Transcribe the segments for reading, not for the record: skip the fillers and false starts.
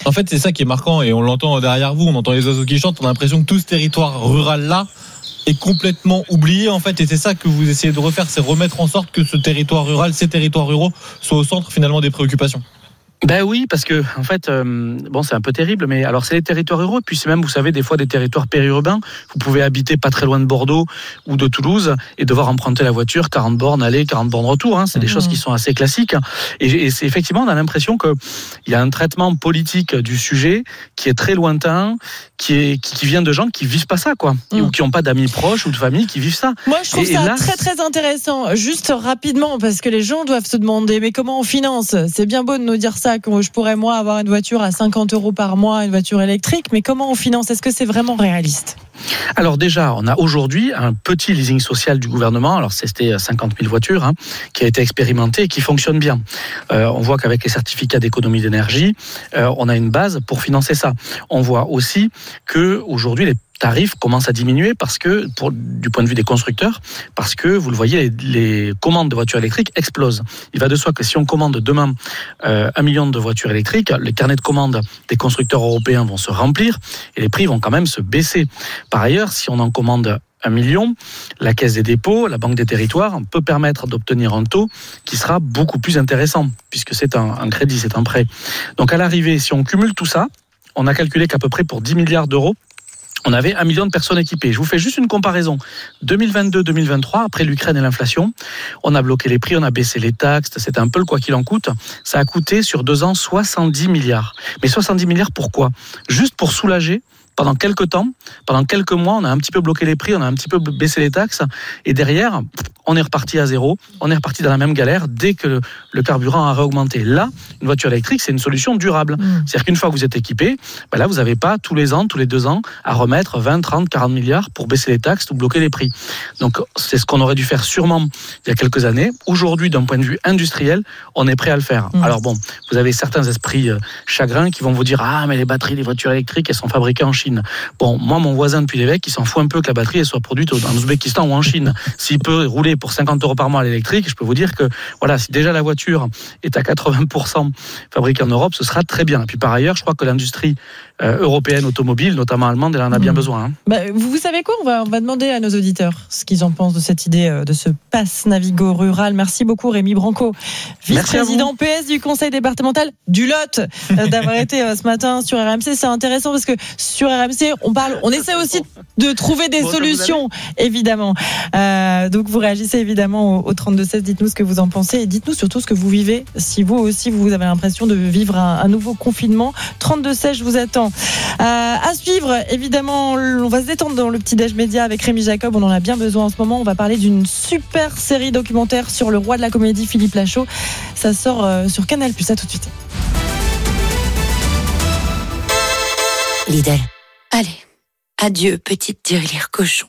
En fait, c'est ça qui est marquant et on l'entend derrière vous, on entend les oiseaux qui chantent, on a l'impression que tout ce territoire rural-là est complètement oublié en fait, et c'est ça que vous essayez de refaire, c'est remettre en sorte que ce territoire rural, ces territoires ruraux soient au centre finalement des préoccupations. Ben oui, parce que en fait, c'est un peu terrible, mais alors c'est les territoires ruraux, puis c'est même, vous savez, des fois des territoires périurbains. Vous pouvez habiter pas très loin de Bordeaux ou de Toulouse et devoir emprunter la voiture, 40 bornes aller, 40 bornes retour. C'est des choses qui sont assez classiques. Et c'est effectivement, on a l'impression que il y a un traitement politique du sujet qui est très lointain, qui vient de gens qui vivent pas ça, quoi, ou qui n'ont pas d'amis proches ou de famille qui vivent ça. Moi, je trouve ça très très intéressant. Juste rapidement, parce que les gens doivent se demander, mais comment on finance ? C'est bien beau de nous dire ça, que je pourrais moi avoir une voiture à 50 € par mois, une voiture électrique, mais comment on finance ? Est-ce que c'est vraiment réaliste ? Alors déjà, on a aujourd'hui un petit leasing social du gouvernement. Alors c'était 50 000 voitures qui a été expérimenté et qui fonctionne bien. On voit qu'avec les certificats d'économie d'énergie, on a une base pour financer ça. On voit aussi que aujourd'hui les tarifs commencent à diminuer parce que, du point de vue des constructeurs, parce que, vous le voyez, les commandes de voitures électriques explosent. Il va de soi que si on commande demain 1 million de voitures électriques, les carnets de commandes des constructeurs européens vont se remplir et les prix vont quand même se baisser. Par ailleurs, si on en commande 1 million, la Caisse des dépôts, la Banque des territoires peut permettre d'obtenir un taux qui sera beaucoup plus intéressant, puisque c'est un crédit, c'est un prêt. Donc à l'arrivée, si on cumule tout ça, on a calculé qu'à peu près pour 10 milliards d'euros, on avait 1 million de personnes équipées. Je vous fais juste une comparaison. 2022-2023, après l'Ukraine et l'inflation, on a bloqué les prix, on a baissé les taxes, c'était un peu le quoi qu'il en coûte. Ça a coûté sur 2 ans 70 milliards. Mais 70 milliards pourquoi ? Juste pour soulager. Pendant quelques temps, pendant quelques mois, on a un petit peu bloqué les prix, on a un petit peu baissé les taxes, et derrière, on est reparti à zéro, on est reparti dans la même galère dès que le carburant a réaugmenté. Là, une voiture électrique, c'est une solution durable. C'est-à-dire qu'une fois que vous êtes équipé, là, vous n'avez pas tous les ans, tous les 2 ans, à remettre 20, 30, 40 milliards pour baisser les taxes ou bloquer les prix. Donc, c'est ce qu'on aurait dû faire sûrement il y a quelques années. Aujourd'hui, d'un point de vue industriel, on est prêt à le faire. Alors bon, vous avez certains esprits chagrins qui vont vous dire « Ah, mais les batteries des voitures électriques, elles sont fabriquées en Chine. » Bon, moi, mon voisin depuis l'évêque, il s'en fout un peu que la batterie elle soit produite en Ouzbékistan ou en Chine. S'il peut rouler pour 50 € par mois à l'électrique, je peux vous dire que voilà, si déjà la voiture est à 80% fabriquée en Europe, ce sera très bien. Et puis par ailleurs, je crois que l'industrie européenne automobile, notamment allemande, elle en a bien besoin. Vous savez quoi, on va demander à nos auditeurs ce qu'ils en pensent de cette idée de ce pass Navigo rural. Merci beaucoup Rémi Branco, vice-président PS du conseil départemental du Lot, d'avoir été ce matin sur RMC. C'est intéressant parce que sur RMC, on essaie aussi de trouver des solutions, évidemment. Donc vous réagissez évidemment au 32-16, dites-nous ce que vous en pensez et dites-nous surtout ce que vous vivez, si vous aussi vous avez l'impression de vivre un nouveau confinement. 32-16, je vous attends. À suivre, évidemment, on va se détendre dans le petit-déj média avec Rémi Jacob, on en a bien besoin en ce moment. On va parler d'une super série documentaire sur le roi de la comédie, Philippe Lachaud. Ça sort sur Canal+, à tout de suite. Lidl. Allez, adieu petite tirelire cochon.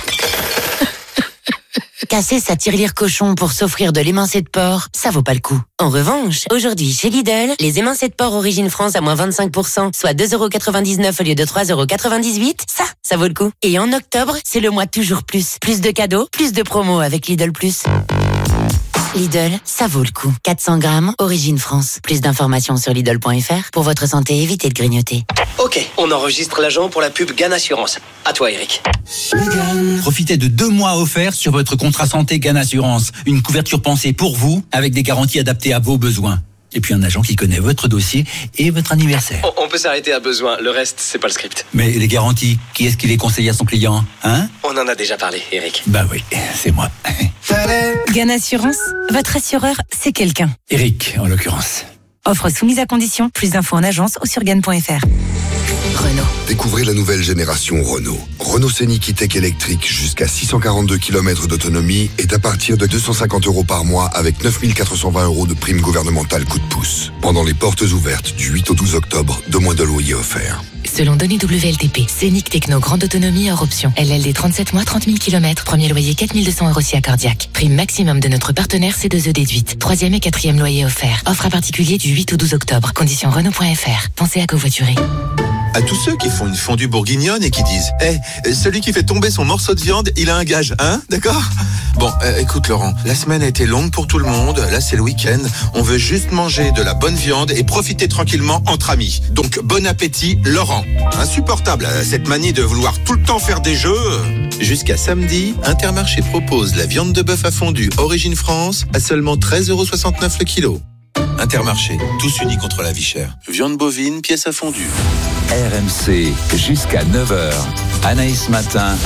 Casser sa tirelire cochon pour s'offrir de l'émincé de porc, ça vaut pas le coup. En revanche, aujourd'hui chez Lidl, les émincés de porc Origine France à moins 25%, soit 2,99 € au lieu de 3,98 €, ça vaut le coup. Et en octobre, c'est le mois toujours plus. Plus de cadeaux, plus de promos avec Lidl+. Lidl, ça vaut le coup. 400 grammes, Origine France. Plus d'informations sur Lidl.fr. Pour votre santé, évitez de grignoter. Ok, on enregistre l'agent pour la pub GAN Assurance. À toi, Eric. Profitez de 2 mois offerts sur votre contrat santé GAN Assurance. Une couverture pensée pour vous, avec des garanties adaptées à vos besoins. Et puis un agent qui connaît votre dossier et votre anniversaire. On peut s'arrêter à besoin, le reste, c'est pas le script. Mais les garanties, qui est-ce qui les conseille à son client, hein ? On en a déjà parlé, Eric. Bah oui, c'est moi. GAN Assurance, votre assureur, c'est quelqu'un. Eric, en l'occurrence. Offre soumise à condition. Plus d'infos en agence ou sur GAN.fr. Renault. Découvrez la nouvelle génération Renault. Renault Scénic E-Tech électrique jusqu'à 642 km d'autonomie est à partir de 250 € par mois avec 9 420 € de prime gouvernementale coup de pouce. Pendant les portes ouvertes du 8 au 12 octobre, 2 mois de loyer offerts. Selon données WLTP, Scénic Techno grande autonomie hors option. LLD 37 mois, 30 000 km. Premier loyer 4 200 € si accordiaque. Prime maximum de notre partenaire C2E déduite. 3e et 4e loyer offert. Offre à particulier du 8 au 12 octobre. Conditions Renault.fr. Pensez à covoiturer. À tous ceux qui font une fondue bourguignonne et qui disent celui qui fait tomber son morceau de viande, il a un gage, hein, d'accord? Bon, écoute Laurent, la semaine a été longue pour tout le monde, là c'est le week-end, on veut juste manger de la bonne viande et profiter tranquillement entre amis. Donc bon appétit Laurent. Insupportable cette manie de vouloir tout le temps faire des jeux. Jusqu'à samedi, Intermarché propose la viande de bœuf à fondu Origine France à seulement 13,69€ le kilo. Intermarché, tous unis contre la vie chère. Viande bovine, pièce à fondu. RMC, jusqu'à 9h. Anaïs Matin.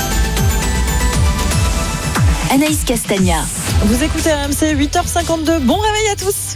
Anaïs Castagna. Vous écoutez RMC, 8h52. Bon réveil à tous.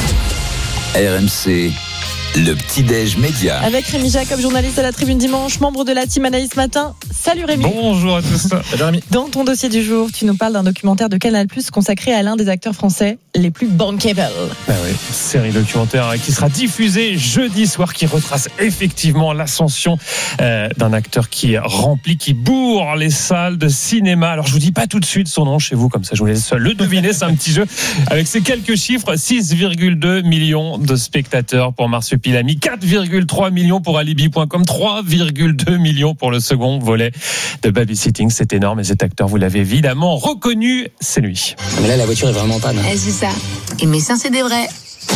RMC, le petit-déj média. Avec Rémi Jacob, journaliste à la Tribune Dimanche, membre de la team Anaïs Matin. Salut Rémi. Bonjour à tous. Salut Rémi. Dans ton dossier du jour, tu nous parles d'un documentaire de Canal+ consacré à l'un des acteurs français les plus bankable. Ah oui, série documentaire qui sera diffusée jeudi soir, qui retrace effectivement l'ascension d'un acteur qui remplit, qui bourre les salles de cinéma. Alors je vous dis pas tout de suite son nom chez vous, comme ça je vous laisse le deviner, c'est un petit jeu avec ces quelques chiffres. 6,2 millions de spectateurs pour Marsupilami, 4,3 millions pour Alibi.com, 3,2 millions pour le second volet de Babysitting. C'est énorme et cet acteur, vous l'avez évidemment reconnu, c'est lui. Mais là la voiture est vraiment panne. C'est ça. Et mais ça c'est des vrais.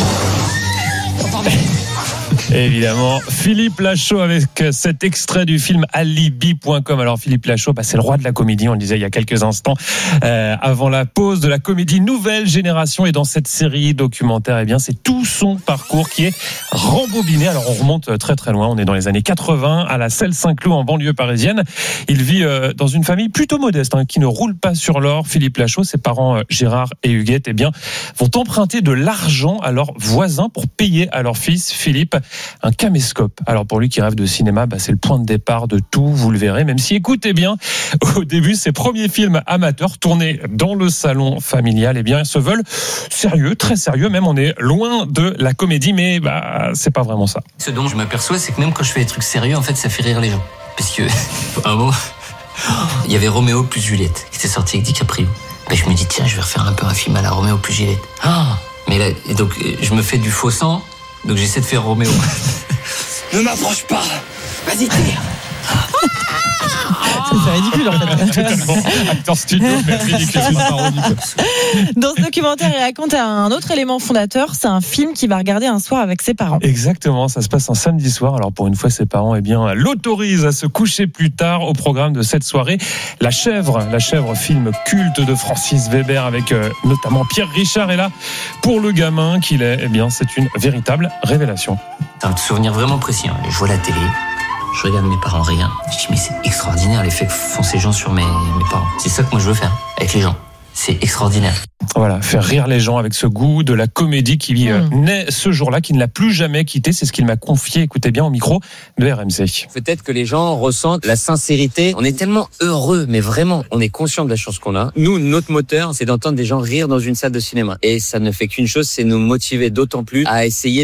Évidemment, Philippe Lachaud avec cet extrait du film Alibi.com. Alors Philippe Lachaud, c'est le roi de la comédie, on le disait il y a quelques instants, avant la pause de la comédie Nouvelle Génération. Et dans cette série documentaire, c'est tout son parcours qui est rembobiné. Alors on remonte très très loin, on est dans les années 80 à la Celle Saint-Cloud en banlieue parisienne. Il vit dans une famille plutôt modeste, qui ne roule pas sur l'or. Philippe Lachaud, ses parents Gérard et Huguette, vont emprunter de l'argent à leurs voisins pour payer à leur fils Philippe un caméscope. Alors pour lui qui rêve de cinéma, c'est le point de départ de tout, vous le verrez, même si, écoutez bien, au début, ses premiers films amateurs tournés dans le salon familial, se veulent sérieux, très sérieux, même on est loin de la comédie, mais c'est pas vraiment ça. Ce dont je m'aperçois, c'est que même quand je fais des trucs sérieux, en fait, ça fait rire les gens. Parce que, à un moment, il y avait Roméo plus Juliette, qui était sorti avec DiCaprio. Je me dis, tiens, je vais refaire un peu un film à la Roméo plus Juliette. Mais là, donc, je me fais du faux sang. Donc j'essaie de faire Roméo. Ne m'approche pas. Vas-y, tire. C'est ridicule en fait. Acteur studio, mais ridicule. Dans ce documentaire, il raconte un autre élément fondateur. C'est un film qu'il va regarder un soir avec ses parents. Exactement, ça se passe un samedi soir. Alors pour une fois, ses parents l'autorisent à se coucher plus tard. Au programme de cette soirée, La Chèvre, film culte de Francis Weber avec notamment Pierre Richard. Et là, pour le gamin qu'il est, c'est une véritable révélation. C'est un souvenir vraiment précis. Je vois la télé. Je regarde mes parents rire. Je dis mais c'est extraordinaire l'effet que font ces gens sur mes parents. C'est ça que moi je veux faire avec les gens. C'est extraordinaire. Voilà, faire rire les gens avec ce goût de la comédie qui naît ce jour-là, qui ne l'a plus jamais quitté. C'est ce qu'il m'a confié, écoutez bien, au micro de RMC. Peut-être que les gens ressentent la sincérité. On est tellement heureux, mais vraiment, on est conscient de la chance qu'on a. Nous, notre moteur, c'est d'entendre des gens rire dans une salle de cinéma. Et ça ne fait qu'une chose, c'est nous motiver d'autant plus à essayer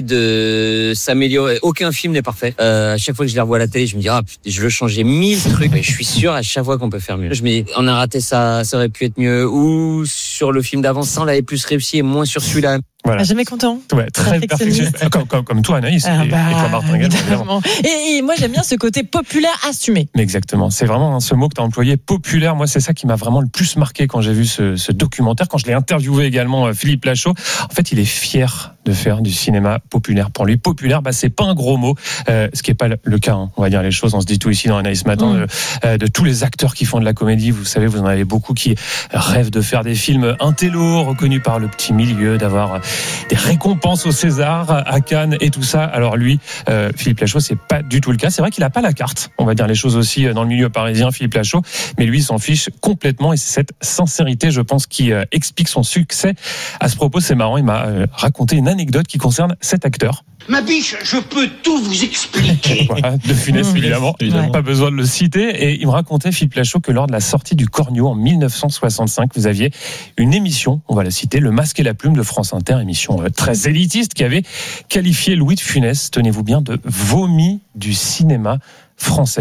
de s'améliorer. Aucun film n'est parfait. À chaque fois que je les revois à la télé, je me dis, je veux changer 1000 trucs. Mais je suis sûr à chaque fois qu'on peut faire mieux. Je me dis, on a raté ça, ça aurait pu être mieux. Ou sur le film d'avant, ça, on l'avait plus réussi et moins sur celui-là. Voilà. Jamais content. Ouais, très perfectionniste. Comme toi, Anaïs, et toi, Martin également. Et moi, j'aime bien ce côté populaire assumé. Mais exactement. C'est vraiment ce mot que tu as employé, populaire. Moi, c'est ça qui m'a vraiment le plus marqué quand j'ai vu ce documentaire, quand je l'ai interviewé également, Philippe Lachaud. En fait, il est fier de faire du cinéma populaire. Pour lui, populaire, c'est pas un gros mot, ce qui est pas le cas. On va dire les choses. On se dit tout ici dans Anaïs Matin, de tous les acteurs qui font de la comédie. Vous savez, vous en avez beaucoup qui rêvent de faire des films intello, reconnus par le petit milieu, d'avoir des récompenses au César, à Cannes et tout ça. Alors lui, Philippe Lachaud, c'est pas du tout le cas. C'est vrai qu'il a pas la carte. On va dire les choses aussi dans le milieu parisien, Philippe Lachaud. Mais lui, il s'en fiche complètement et c'est cette sincérité, je pense, qui explique son succès. À ce propos, c'est marrant, il m'a raconté une anecdote qui concerne cet acteur. Ma biche, je peux tout vous expliquer. Voilà, de Funès, évidemment. Pas besoin de le citer. Et il me racontait, Philippe Lachaud, que lors de la sortie du Cornio en 1965, vous aviez une émission, on va la citer, Le Masque et la Plume de France Inter, émission très élitiste qui avait qualifié Louis de Funès, tenez-vous bien, de vomi du cinéma français.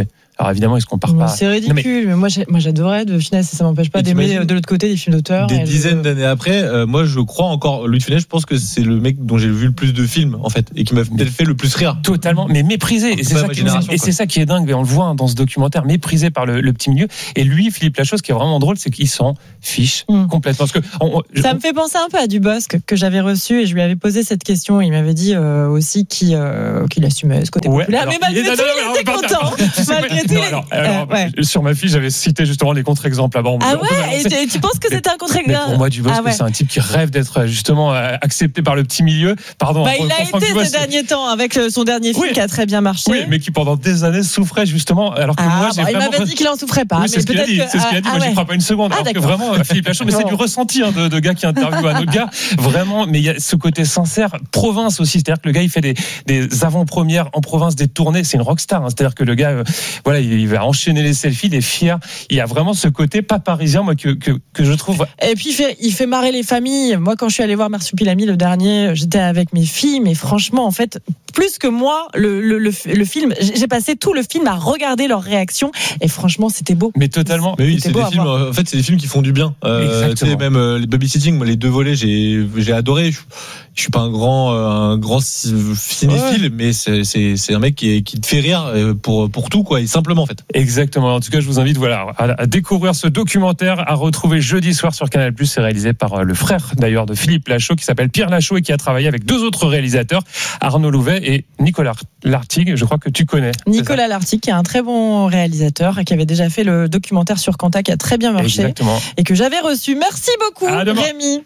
Alors évidemment, ils se comparent pas. C'est ridicule, mais moi j'adorais de Funès, et ça m'empêche pas d'aimer de l'autre côté des films d'auteur. Des dizaines d'années après, moi je crois encore, Louis de Funès, je pense que c'est le mec dont j'ai vu le plus de films en fait, et qui m'a peut-être fait le plus rire. Totalement, mais méprisé. Et c'est ça qui est dingue, mais on le voit dans ce documentaire, méprisé par le petit milieu. Et lui, Philippe Lachaud, ce qui est vraiment drôle, c'est qu'il s'en fiche complètement. Parce que ça me fait penser un peu à Dubosc que j'avais reçu, et je lui avais posé cette question. Il m'avait dit aussi qu'il assumait ce côté populaire, mais malgré tout, il était content. Malgré tout, sur ma fiche, j'avais cité justement les contre-exemples là-bas. Ah ouais, et tu penses que c'était un contre-exemple? Pour moi, Dubosc, c'est un type qui rêve d'être justement accepté par le petit milieu. Pardon. Il a été ces derniers temps avec son dernier film qui a très bien marché. Oui, mais qui pendant des années souffrait justement. Alors que moi, il m'avait dit qu'il en souffrait pas. Oui, c'est ce qu'il a dit. C'est ce qu'il a dit. Moi, j'y crois pas une seconde. Alors que vraiment, Philippe Lachaud, mais c'est du ressenti de gars qui interviewent un autre gars. Vraiment, mais il y a ce côté sincère. Province aussi, c'est-à-dire que le gars, il fait des avant-premières en province, des tournées. C'est une rockstar. C'est-à-dire que le gars, voilà, il va enchaîner les selfies, il est fier. Il y a vraiment ce côté pas parisien, moi, que je trouve. Et puis il fait marrer les familles. Moi, quand je suis allée voir Marsupilami le dernier, j'étais avec mes filles, mais franchement, en fait, plus que moi, le film, j'ai passé tout le film à regarder leurs réactions, et franchement, c'était beau. Mais totalement. Mais oui, c'est des films. En fait, c'est des films qui font du bien. Tu sais, même les Babysitting, moi, les 2 volets, j'ai adoré. Je suis pas un grand cinéphile, mais c'est un mec qui te fait rire pour tout, quoi, et simplement en fait. Exactement. En tout cas, je vous invite à découvrir ce documentaire, à retrouver jeudi soir sur Canal+. C'est réalisé par le frère d'ailleurs de Philippe Lachaud, qui s'appelle Pierre Lachaud, et qui a travaillé avec 2 autres réalisateurs, Arnaud Louvet et Nicolas Lartigue. Je crois que tu connais. Nicolas Lartigue, qui est un très bon réalisateur et qui avait déjà fait le documentaire sur Quentin, qui a très bien marché. Exactement. Et que j'avais reçu. Merci beaucoup, Rémi.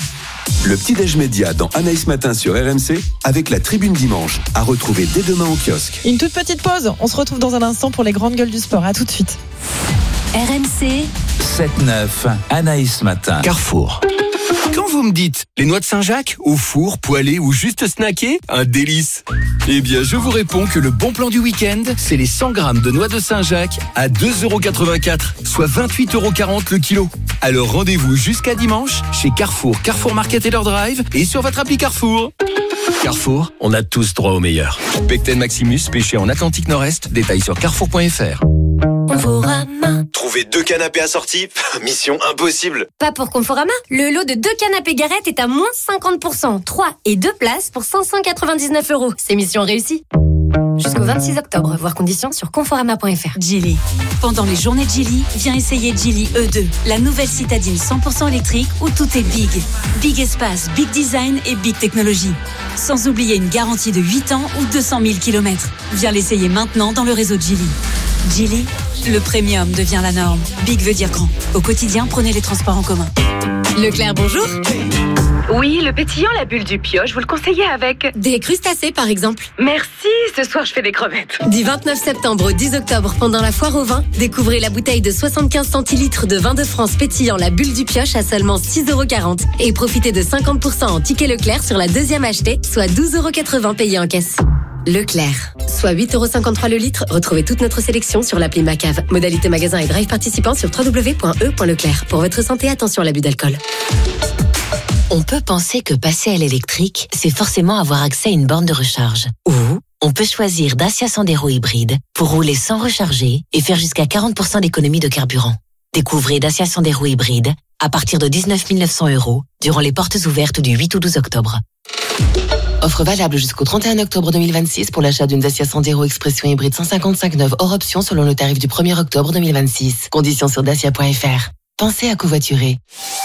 Le petit-déj média dans Anaïs Matin sur RMC, avec la Tribune Dimanche, à retrouver dès demain au kiosque. Une toute petite pause. On se retrouve dans un instant pour les grandes gueules du sport. À tout de suite. RMC 7-9, Anaïs Matin. Carrefour. Quand vous me dites les noix de Saint-Jacques, au four, poêlées ou juste snackées, un délice. Eh bien, je vous réponds que le bon plan du week-end, c'est les 100 grammes de noix de Saint-Jacques à 2,84 €, soit 28,40 € le kilo. Alors rendez-vous jusqu'à dimanche chez Carrefour, Carrefour Market et leur drive, et sur votre appli Carrefour. Carrefour, on a tous droit au meilleur. Pecten Maximus, pêché en Atlantique Nord-Est, détail sur carrefour.fr. Trouver 2 canapés assortis, mission impossible. Pas pour Conforama. Le lot de 2 canapés Garrett est à moins 50%. 3 et 2 places pour 599 €. C'est mission réussie. Jusqu'au 26 octobre, voir conditions sur conforama.fr. Geely. Pendant les journées de Geely, viens essayer Geely E2, la nouvelle citadine 100% électrique où tout est big. Big espace, big design et big technologie. Sans oublier une garantie de 8 ans ou 200 000 km. Viens l'essayer maintenant dans le réseau Geely. Geely, le premium devient la norme. Big veut dire grand. Au quotidien, prenez les transports en commun. Leclerc, bonjour. Oui, le pétillant, la bulle du pioche, vous le conseillez avec des crustacés, par exemple. Merci, ce soir je fais des crevettes. Du 29 septembre au 10 octobre, pendant la foire au vin, découvrez la bouteille de 75 centilitres de vin de France pétillant la bulle du pioche à seulement 6,40 € et profitez de 50% en ticket Leclerc sur la deuxième achetée, soit 12,80 € payés en caisse. Leclerc, soit 8,53 € le litre. Retrouvez toute notre sélection sur l'appli Macave. Modalité magasin et drive participant sur www.e.leclerc. Pour votre santé, attention à l'abus d'alcool. On peut penser que passer à l'électrique, c'est forcément avoir accès à une borne de recharge. Ou on peut choisir Dacia Sandero hybride pour rouler sans recharger et faire jusqu'à 40% d'économie de carburant. Découvrez Dacia Sandero hybride à partir de 19 900 € durant les portes ouvertes du 8 au 12 octobre. Offre valable jusqu'au 31 octobre 2026 pour l'achat d'une Dacia Sandero Expression hybride 155 neuve hors option selon le tarif du 1er octobre 2026. Conditions sur dacia.fr. Pensez à covoiturer.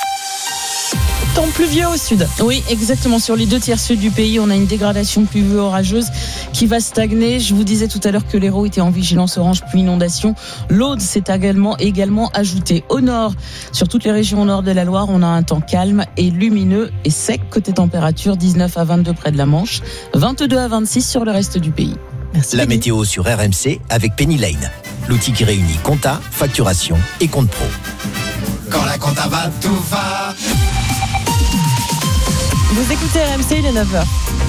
Temps pluvieux au sud. Oui, exactement. Sur les 2 tiers sud du pays, on a une dégradation pluvio-orageuse qui va stagner. Je vous disais tout à l'heure que l'Hérault était en vigilance orange puis inondation. L'Aude s'est également ajoutée. Au nord, sur toutes les régions au nord de la Loire, on a un temps calme et lumineux et sec. Côté température, 19 à 22 près de la Manche, 22 à 26 sur le reste du pays. Merci. La météo sur RMC avec Penny Lane. L'outil qui réunit compta, facturation et compte pro. Quand la compta va, tout va. Vous écoutez RMC, il est 9h.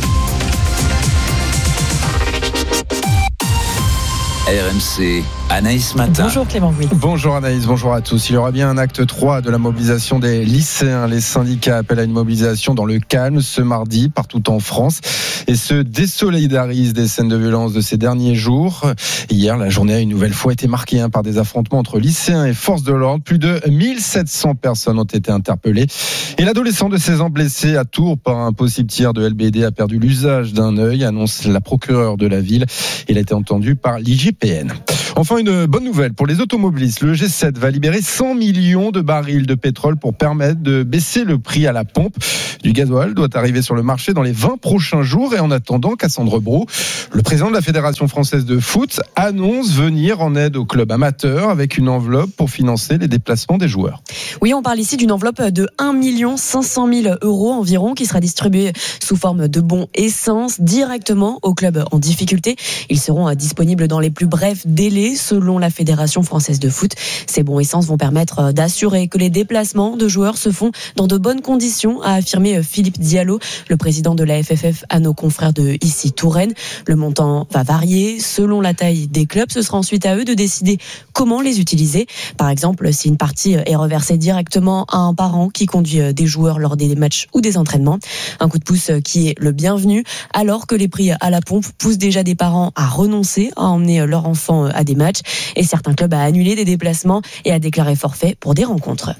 RMC, Anaïs Matin. Bonjour Clément Gouy. Bonjour Anaïs, bonjour à tous. Il y aura bien un acte 3 de la mobilisation des lycéens. Les syndicats appellent à une mobilisation dans le calme ce mardi partout en France. et se désolidarise des scènes de violence de ces derniers jours. Hier, la journée a une nouvelle fois été marquée par des affrontements entre lycéens et forces de l'ordre. Plus de 1700 personnes ont été interpellées. Et l'adolescent de 16 ans blessé à Tours par un possible tir de LBD a perdu l'usage d'un œil, annonce la procureure de la ville. Il a été entendu par l'IGPN. Enfin, une bonne nouvelle pour les automobilistes. Le G7 va libérer 100 millions de barils de pétrole pour permettre de baisser le prix à la pompe. Du gasoil doit arriver sur le marché dans les 20 prochains jours. Et en attendant, Cassandre Brault, le président de la Fédération française de foot, annonce venir en aide aux clubs amateurs avec une enveloppe pour financer les déplacements des joueurs. Oui, on parle ici d'une enveloppe de 1 500 000 € environ qui sera distribuée sous forme de bons essence directement aux clubs en difficulté. Ils seront disponibles dans les plus brefs délais selon la Fédération française de foot. Ces bons essence vont permettre d'assurer que les déplacements de joueurs se font dans de bonnes conditions, a affirmé Philippe Diallo, le président de la FFF, à nos confrères de ici Touraine. Le montant va varier selon la taille des clubs. Ce sera ensuite à eux de décider comment les utiliser. Par exemple, si une partie est reversée directement à un parent qui conduit des joueurs lors des matchs ou des entraînements. Un coup de pouce qui est le bienvenu, alors que les prix à la pompe poussent déjà des parents à renoncer à emmener leur enfant à des matchs et certains clubs à annuler des déplacements et à déclarer forfait pour des rencontres.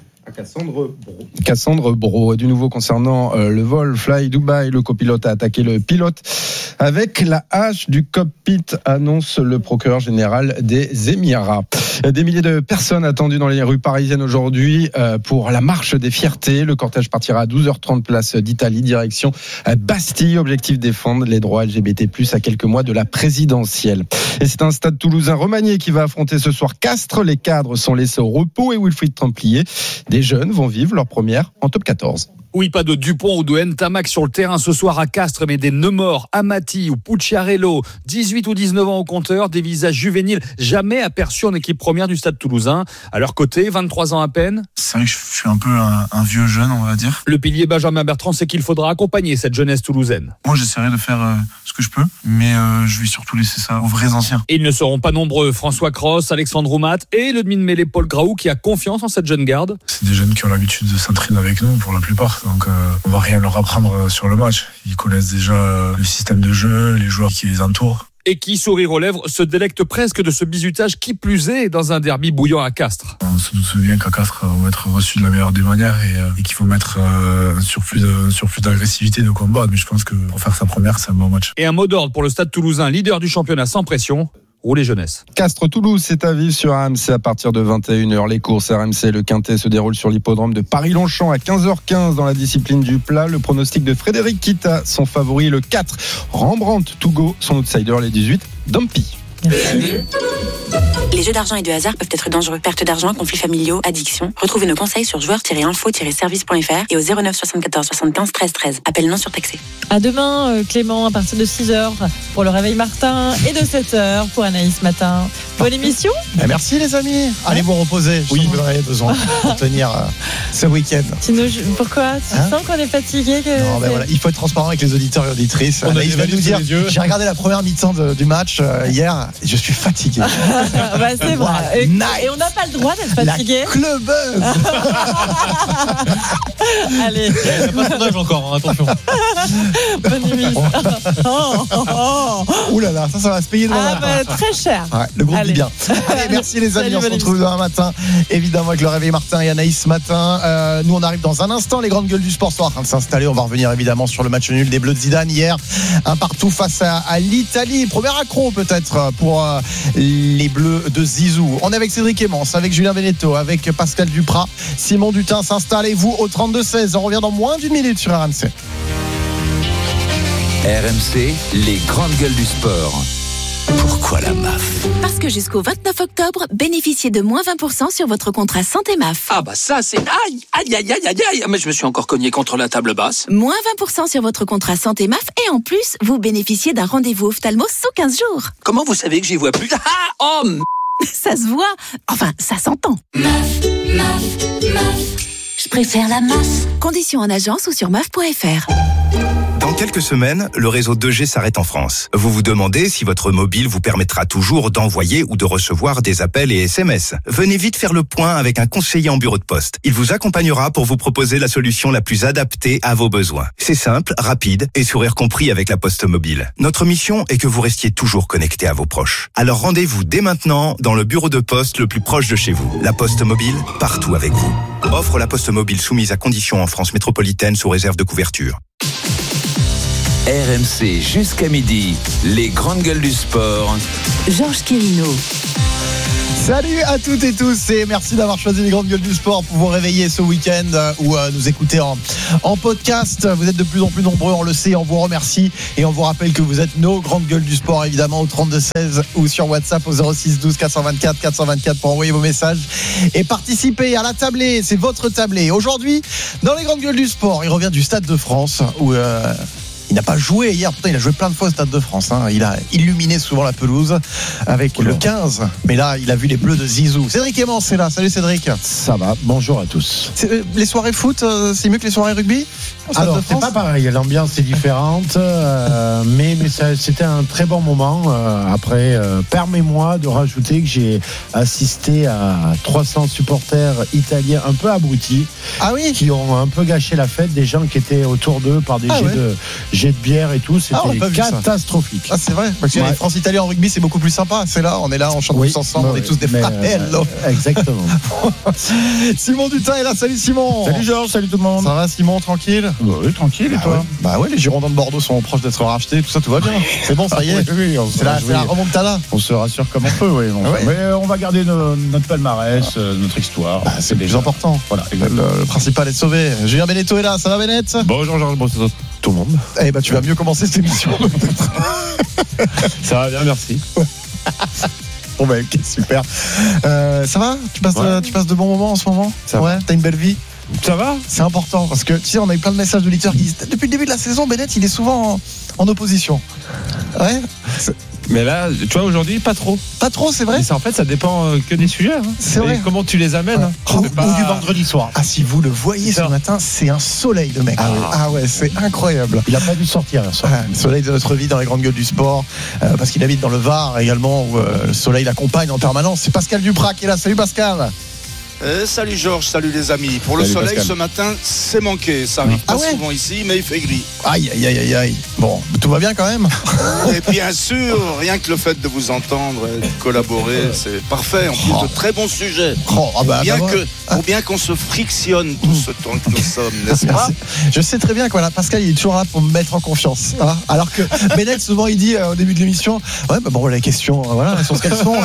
Cassandre Brault. Du nouveau concernant le vol Fly Dubai, le copilote a attaqué le pilote avec la hache du cockpit, annonce le procureur général des Émirats. Des milliers de personnes attendues dans les rues parisiennes aujourd'hui pour la marche des fiertés. Le cortège partira à 12h30 place d'Italie, direction Bastille. Objectif défendre les droits LGBT+, à quelques mois de la présidentielle. Et c'est un stade toulousain remanié qui va affronter ce soir Castres. Les cadres sont laissés au repos et Wilfried Templier. Des jeunes vont vivre leur première en top 14. Oui, pas de Dupont ou de Ntamak sur le terrain ce soir à Castres, mais des Neumort, Amati ou Pucciarello, 18 ou 19 ans au compteur, des visages juvéniles jamais aperçus en équipe première du stade toulousain. À leur côté, 23 ans à peine. C'est vrai que je suis un peu un vieux jeune, on va dire. Le pilier Benjamin Bertrand sait qu'il faudra accompagner cette jeunesse toulousaine. Moi, j'essaierai de faire ce que je peux, mais je vais surtout laisser ça aux vrais anciens. Et ils ne seront pas nombreux. François Cross, Alexandre Oumat et le demi-de-mêlée Paul Graou qui a confiance en cette jeune garde. C'est des jeunes qui ont l'habitude de s'entraîner avec nous pour la plupart. Donc on va rien leur apprendre sur le match. Ils connaissent déjà le système de jeu, les joueurs qui les entourent. Et qui, sourire aux lèvres, se délecte presque de ce bizutage qui plus est dans un derby bouillant à Castres. On se doute bien qu'à Castres, on va être reçu de la meilleure des manières et qu'il faut mettre un surplus d'agressivité, de combat. Mais je pense que pour faire sa première, c'est un bon match. Et un mot d'ordre pour le Stade Toulousain, leader du championnat sans pression. Roulez jeunesse. Castres-Toulouse, c'est à vivre sur RMC à partir de 21h. Les courses RMC, le Quintet se déroule sur l'hippodrome de Paris-Longchamp à 15h15 dans la discipline du plat. Le pronostic de Frédéric Kita, son favori, le 4. Rembrandt Tougo, son outsider, les 18. Dumpy. Les jeux d'argent et de hasard peuvent être dangereux. Perte d'argent, conflits familiaux, addiction. Retrouvez nos conseils sur joueurs-info-service.fr et au 09 74 75 13 13. Appel non surtaxé. À demain, Clément, à partir de 6h pour le réveil Martin et de 7h pour Anaïs Matin. Bonne émission. Merci les amis. Allez vous reposer. Oui, vous en avez besoin pour tenir ce week-end. Pourquoi tu sens qu'on est fatigué Non, voilà. Il faut être transparent avec les auditeurs et auditrices. Anaïs va nous dire. J'ai regardé la première mi-temps du match hier. Je suis fatigué. Bah, c'est vrai. Nice. Et on n'a pas le droit d'être fatigué. La clubeuse. Allez. Il n'y a pas sondage encore, attention. Bonne émission. Ouh là là, ça va se payer demain matin. Très cher. Ouais, le groupe dit bien. Allez, merci les amis. On se retrouve demain matin. Évidemment avec le réveil Martin et Anaïs ce matin. Nous on arrive dans un instant. Les grandes gueules du sport sont en train de s'installer. On va revenir évidemment sur le match nul des Bleus de Zidane hier. Un partout face à l'Italie. Premier accro peut-être pour les Bleus de Zizou. On est avec Cédric Emmons, avec Julien Beneteau, avec Pascal Duprat. Simon Dutin s'installe et vous au 32-16. On revient dans moins d'une minute sur RMC. RMC, les grandes gueules du sport. Pourquoi la MAF ? Parce que jusqu'au 29 octobre, bénéficiez de moins 20% sur votre contrat santé MAF. Ah bah ça c'est... Aïe. Mais je me suis encore cogné contre la table basse. Moins 20% sur votre contrat santé MAF et en plus, vous bénéficiez d'un rendez-vous ophtalmo sous 15 jours. Comment vous savez que j'y vois plus ? Ça se voit. Enfin, ça s'entend. MAF. Je préfère la MAF. Conditions en agence ou sur MAF.fr. Dans quelques semaines, le réseau 2G s'arrête en France. Vous vous demandez si votre mobile vous permettra toujours d'envoyer ou de recevoir des appels et SMS. Venez vite faire le point avec un conseiller en bureau de poste. Il vous accompagnera pour vous proposer la solution la plus adaptée à vos besoins. C'est simple, rapide et sourire compris avec la Poste Mobile. Notre mission est que vous restiez toujours connecté à vos proches. Alors rendez-vous dès maintenant dans le bureau de poste le plus proche de chez vous. La Poste Mobile, partout avec vous. Offre la Poste Mobile soumise à conditions en France métropolitaine sous réserve de couverture. RMC jusqu'à midi, les grandes gueules du sport. Georges Quirino. Salut à toutes et tous et merci d'avoir choisi les grandes gueules du sport pour vous réveiller ce week-end ou nous écouter en podcast. Vous êtes de plus en plus nombreux, on le sait, on vous remercie et on vous rappelle que vous êtes nos grandes gueules du sport évidemment au 32-16 ou sur WhatsApp au 06 12 424 424 pour envoyer vos messages et participer à la tablée. C'est votre tablée. Aujourd'hui, dans les grandes gueules du sport, il revient du Stade de France où il n'a pas joué hier, pourtant il a joué plein de fois au Stade de France. Il a illuminé souvent la pelouse avec le 15. Mais là, il a vu les Bleus de Zizou. Cédric Aimant, c'est là. Salut Cédric. Ça va, bonjour à tous. Les soirées foot, c'est mieux que les soirées rugby ? Alors, c'est pas pareil, l'ambiance est différente, mais c'était un très bon moment. Après, permets-moi de rajouter que j'ai assisté à 300 supporters italiens un peu abrutis, qui ont un peu gâché la fête, des gens qui étaient autour d'eux par des jets de bière et tout. C'était catastrophique. C'est vrai, parce que les France-Italie en rugby, c'est beaucoup plus sympa. C'est là, on est là, on chante tous ensemble, on est tous des fratello. Exactement. Simon Dutin est là, salut Simon. Salut Georges, salut tout le monde. Ça va Simon, tranquille ? Oui, tranquille, et toi ? Les Girondins de Bordeaux sont proches d'être rachetés, tout ça, tout va bien. C'est bon, ça y est. C'est la remontada. On se rassure comme on peut, oui. Mais on va garder notre palmarès, notre histoire. C'est le plus important. Voilà, le principal est sauvé. Julien Beneteau est là, ça va Bennett ? Bonjour Georges, bonjour tout le monde. Tu vas mieux commencer cette émission. Ça va bien, merci. Bon ok, super. Ça va ? Tu passes de bons moments en ce moment ? T'as une belle vie ? Ça va ? C'est important parce que tu sais, on a eu plein de messages d'auditeurs qui disent depuis le début de la saison, Bennett il est souvent en opposition. Ouais. Mais là, tu vois, aujourd'hui, pas trop. Pas trop, c'est vrai. Mais en fait, ça dépend que des sujets. C'est vrai. Et comment tu les amènes. Ou du vendredi soir. Si vous le voyez ce matin, c'est un soleil, le mec. C'est incroyable. Il a pas dû sortir là. Le soleil de notre vie dans les grandes gueules du sport, parce qu'il habite dans le Var également, où le soleil l'accompagne en permanence. C'est Pascal Duprat qui est là. Salut Pascal. Salut Georges, salut les amis. Pour le soleil Pascal. Ce matin, c'est manqué. Ça arrive pas souvent ici, mais il fait gris. Aïe. Bon, tout va bien quand même. Et bien sûr, rien que le fait de vous entendre, de collaborer, c'est parfait. En plus de très bons sujets. Pour bien qu'on se frictionne tout ce temps que nous sommes, n'est-ce pas ? Je sais très bien que Pascal il est toujours là pour me mettre en confiance. Alors que Bennett souvent il dit au début de l'émission, les questions, elles sont ce qu'elles sont.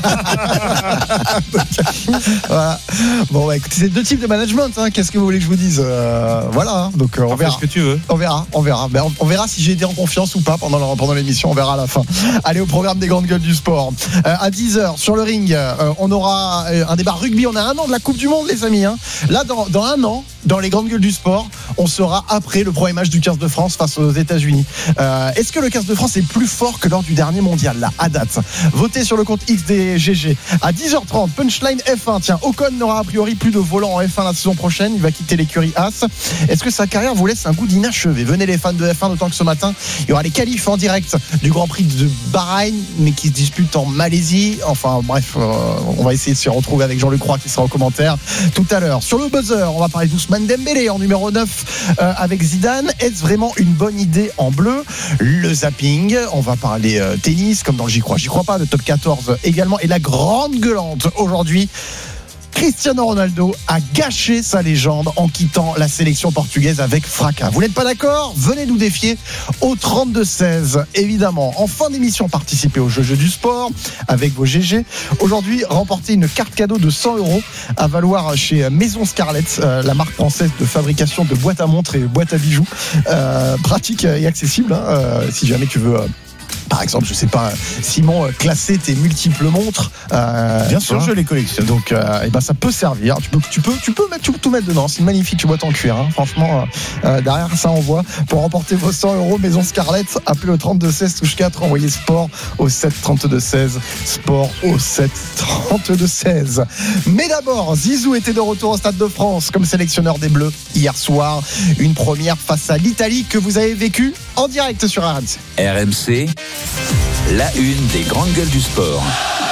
Voilà. Bon, écoutez, c'est deux types de management. Qu'est-ce que vous voulez que je vous dise ? Donc on verra. Ce que tu veux. On verra. On verra si j'ai été en confiance ou pas pendant l'émission. On verra à la fin. Allez, au programme des grandes gueules du sport. À 10h sur le ring, on aura un débat rugby. On a 1 an de la Coupe du Monde, les amis. Là, dans 1 an, dans les grandes gueules du sport, on sera après le premier match du 15 de France face aux États-Unis. Est-ce que le 15 de France est plus fort que lors du dernier mondial là, à date ? Votez sur le compte X des GG. À 10h30, punchline F1. Tiens, Ocon n'aura a priori plus de volant en F1 la saison prochaine. Il va quitter l'écurie As. Est-ce que sa carrière vous laisse un goût d'inachevé ? Venez les fans de F1, d'autant que ce matin, il y aura les qualifs en direct du Grand Prix de Bahreïn, mais qui se disputent en Malaisie. Enfin bref, on va essayer de se retrouver avec Jean-Luc Roy qui sera en commentaire tout à l'heure. Sur le buzzer, on va parler d'Ousmane Dembélé en numéro 9 avec Zidane. Est-ce vraiment une bonne idée en bleu ? Le zapping, on va parler tennis comme dans le J'y crois pas, le top 14 également. Et la grande gueulante aujourd'hui, Cristiano Ronaldo a gâché sa légende en quittant la sélection portugaise avec fracas. Vous n'êtes pas d'accord ? Venez nous défier au 32-16. Évidemment, en fin d'émission, participez au jeu du sport avec vos GG. Aujourd'hui, remportez une carte cadeau de 100 € à valoir chez Maison Scarlett, la marque française de fabrication de boîtes à montres et boîtes à bijoux. Pratique et accessible, si jamais tu veux Par exemple, je sais pas, Simon, classer tes multiples montres. Bien sûr, je les collectionne. Donc, ça peut servir. Tu peux tout mettre dedans. C'est une magnifique boîte en cuir. Hein. Franchement, derrière, ça envoie. Pour remporter vos 100 € Maison Scarlett, appelez le 3216 touche 4, envoyez sport au 7 32 16. Sport au 7 32 16. Mais d'abord, Zizou était de retour au Stade de France comme sélectionneur des Bleus hier soir. Une première face à l'Italie que vous avez vécue en direct sur RMC. RMC, la une des grandes gueules du sport.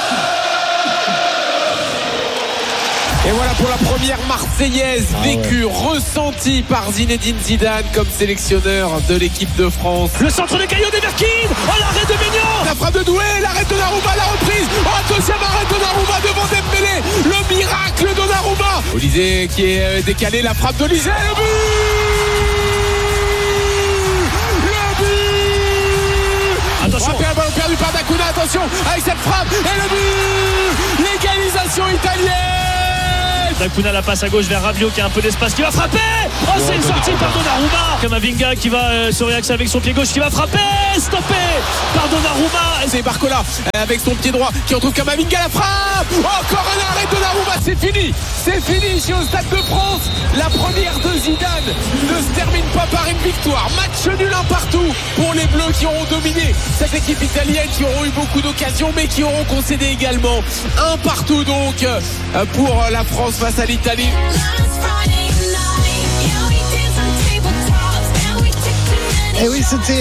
Et voilà pour la première Marseillaise vécue, ressentie par Zinedine Zidane comme sélectionneur de l'équipe de France. Le centre de Caillot d'Everkin, l'arrêt de Maignan, la frappe de Doué, l'arrêt de Donnarumma, la reprise, deuxième arrêt de Donnarumma devant Dembélé, le miracle de Donnarumma. Olysée qui est décalé, la frappe de Olysée, le but. Attention. Un ballon perdu par D'Acuna, attention avec cette frappe et le but. L'égalisation italienne. D'Acuna la passe à gauche vers Rabiot qui a un peu d'espace, qui va frapper. C'est une sortie par Donnarumma. Kamavinga qui va se réaxer avec son pied gauche, qui va frapper. Stoppé par Donnarumma. Et c'est Barcola avec son pied droit qui retrouve Kamavinga, la frappe. Encore un arrêt de Donnarumma, c'est fini. C'est fini ici au Stade de France. La première de Zidane ne se termine pas par une victoire. Match nul un partout pour les Bleus qui auront dominé cette équipe italienne, qui auront eu beaucoup d'occasions mais qui auront concédé également. Un partout donc pour la France face à l'Italie. Et oui, c'était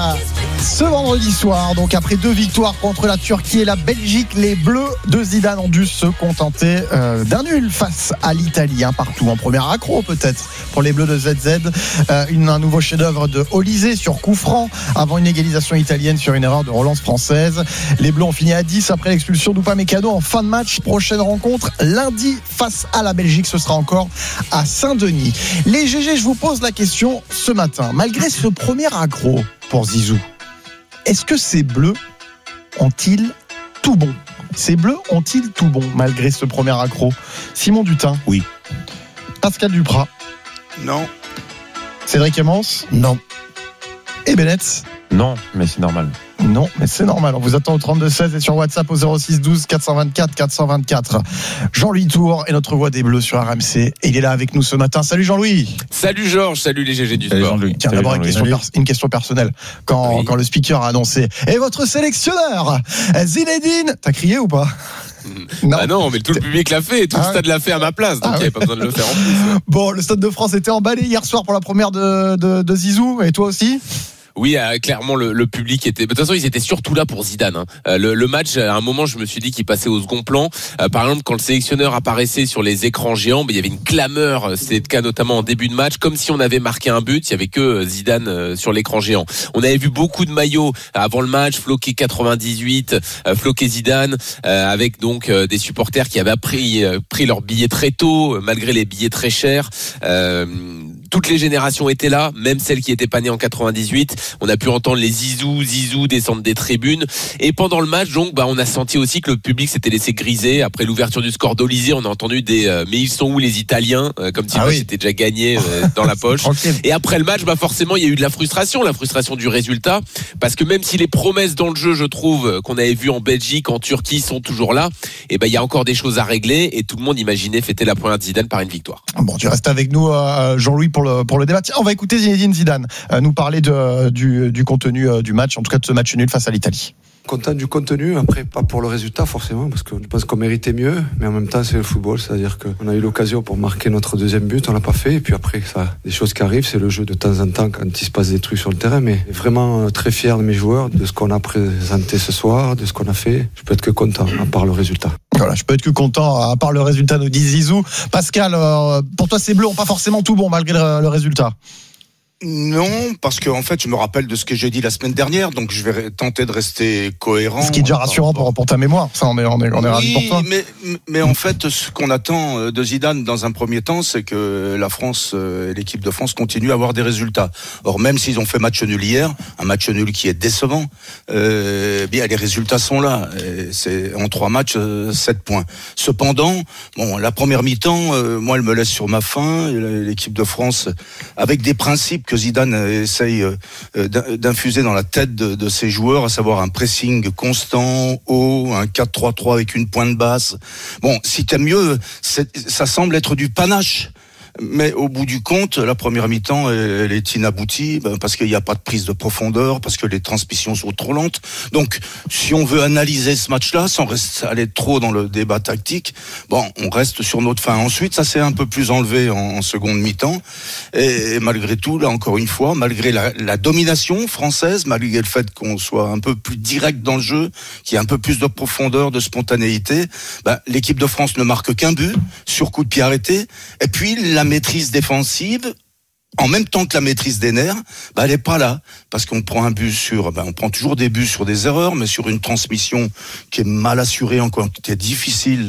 ce vendredi soir. Donc après 2 victoires contre la Turquie et la Belgique, les Bleus de Zidane ont dû se contenter d'un nul face à l'Italie, partout en première accro peut-être pour les Bleus de ZZ. Un nouveau chef-d'œuvre de Olysée sur coup franc avant une égalisation italienne sur une erreur de relance française. Les Bleus ont fini à 10 après l'expulsion d'Upamecano en fin de match. Prochaine rencontre lundi face à la Belgique, ce sera encore à Saint-Denis. Les GG, je vous pose la question ce matin. Malgré ce premier accro pour Zizou, est-ce que ces Bleus ont-ils tout bon? Ces Bleus ont-ils tout bon malgré ce premier accro? Simon Dutin? Oui. Pascal Duprat? Non. Cédric Emmons? Non. Et Bennett? Non, mais c'est normal. Non, mais c'est normal. On vous attend au 32-16 et sur WhatsApp au 06 12 424 424. Jean-Louis Tour est notre voix des Bleus sur RMC et il est là avec nous ce matin. Salut Jean-Louis. Salut Georges, salut les GG du sport. Tiens, d'abord une question personnelle. Quand le speaker a annoncé « Et votre sélectionneur, Zinedine !» T'as crié ou pas? Non. Ah non, mais tout le public l'a fait, tout le stade l'a fait à ma place, donc il n'y avait pas besoin de le faire en plus. Bon, le Stade de France était emballé hier soir pour la première de Zizou, et toi aussi? Oui, clairement le public était. De toute façon, ils étaient surtout là pour Zidane. Le match, à un moment, je me suis dit qu'il passait au second plan. Par exemple, quand le sélectionneur apparaissait sur les écrans géants, il y avait une clameur. C'était le cas notamment en début de match, comme si on avait marqué un but. Il y avait que Zidane sur l'écran géant. On avait vu beaucoup de maillots avant le match, floqué 98, floqué Zidane, avec donc des supporters qui avaient pris leurs billets très tôt, malgré les billets très chers. Toutes les générations étaient là, même celles qui n'étaient pas nées en 98. On a pu entendre les zizou descendre des tribunes. Et pendant le match, donc, on a senti aussi que le public s'était laissé griser. Après l'ouverture du score d'Olysée, on a entendu mais ils sont où les Italiens, comme si c'était déjà gagné dans la poche. Et après le match, forcément, il y a eu de la frustration du résultat, parce que même si les promesses dans le jeu, je trouve, qu'on avait vues en Belgique, en Turquie, sont toujours là, il y a encore des choses à régler, et tout le monde imaginait fêter la première de Zidane par une victoire. Bon, tu restes avec nous, Jean-Louis, pour le débat. Tiens, on va écouter Zinedine Zidane nous parler du contenu du match, en tout cas de ce match nul face à l'Italie. Content du contenu, après pas pour le résultat forcément, parce que je pense qu'on méritait mieux, mais en même temps c'est le football, c'est-à-dire qu'on a eu l'occasion pour marquer notre deuxième but, on l'a pas fait, et puis après ça, des choses qui arrivent, c'est le jeu de temps en temps quand il se passe des trucs sur le terrain, mais vraiment très fier de mes joueurs, de ce qu'on a présenté ce soir, de ce qu'on a fait. Je peux être que content, à part le résultat. Voilà, je peux être que content, à part le résultat, nous dit Zizou. Pascal, pour toi ces Bleus ont pas forcément tout bon malgré le résultat? Non, parce que en fait, je me rappelle de ce que j'ai dit la semaine dernière, donc je vais tenter de rester cohérent. Ce qui est déjà rassurant pour ta mémoire, ça on est ravis pour toi. Mais en fait, ce qu'on attend de Zidane dans un premier temps, c'est que la France et l'équipe de France continuent à avoir des résultats. Or, même s'ils ont fait match nul hier, un match nul qui est décevant, bien les résultats sont là. C'est en 3 matchs, 7 points. Cependant, la première mi-temps, moi, elle me laisse sur ma faim. L'équipe de France, avec des principes que que Zidane essaye d'infuser dans la tête de ses joueurs, à savoir un pressing constant, haut, un 4-3-3 avec une pointe basse. Bon, si t'aimes mieux, ça semble être du panache. Mais au bout du compte, la première mi-temps, elle est inaboutie parce qu'il n'y a pas de prise de profondeur, parce que les transmissions sont trop lentes. Donc, si on veut analyser ce match-là, sans aller trop dans le débat tactique, bon, on reste sur notre fin. Ensuite, ça s'est un peu plus enlevé en seconde mi-temps. Et malgré tout, là encore une fois, malgré la domination française, malgré le fait qu'on soit un peu plus direct dans le jeu, qu'il y ait un peu plus de profondeur, de spontanéité, l'équipe de France ne marque qu'un but sur coup de pied arrêté. Et puis, la maîtrise défensive, en même temps que la maîtrise des nerfs, elle est pas là. Parce qu'on prend un but on prend toujours des buts sur des erreurs, mais sur une transmission qui est mal assurée, encore, qui est difficile.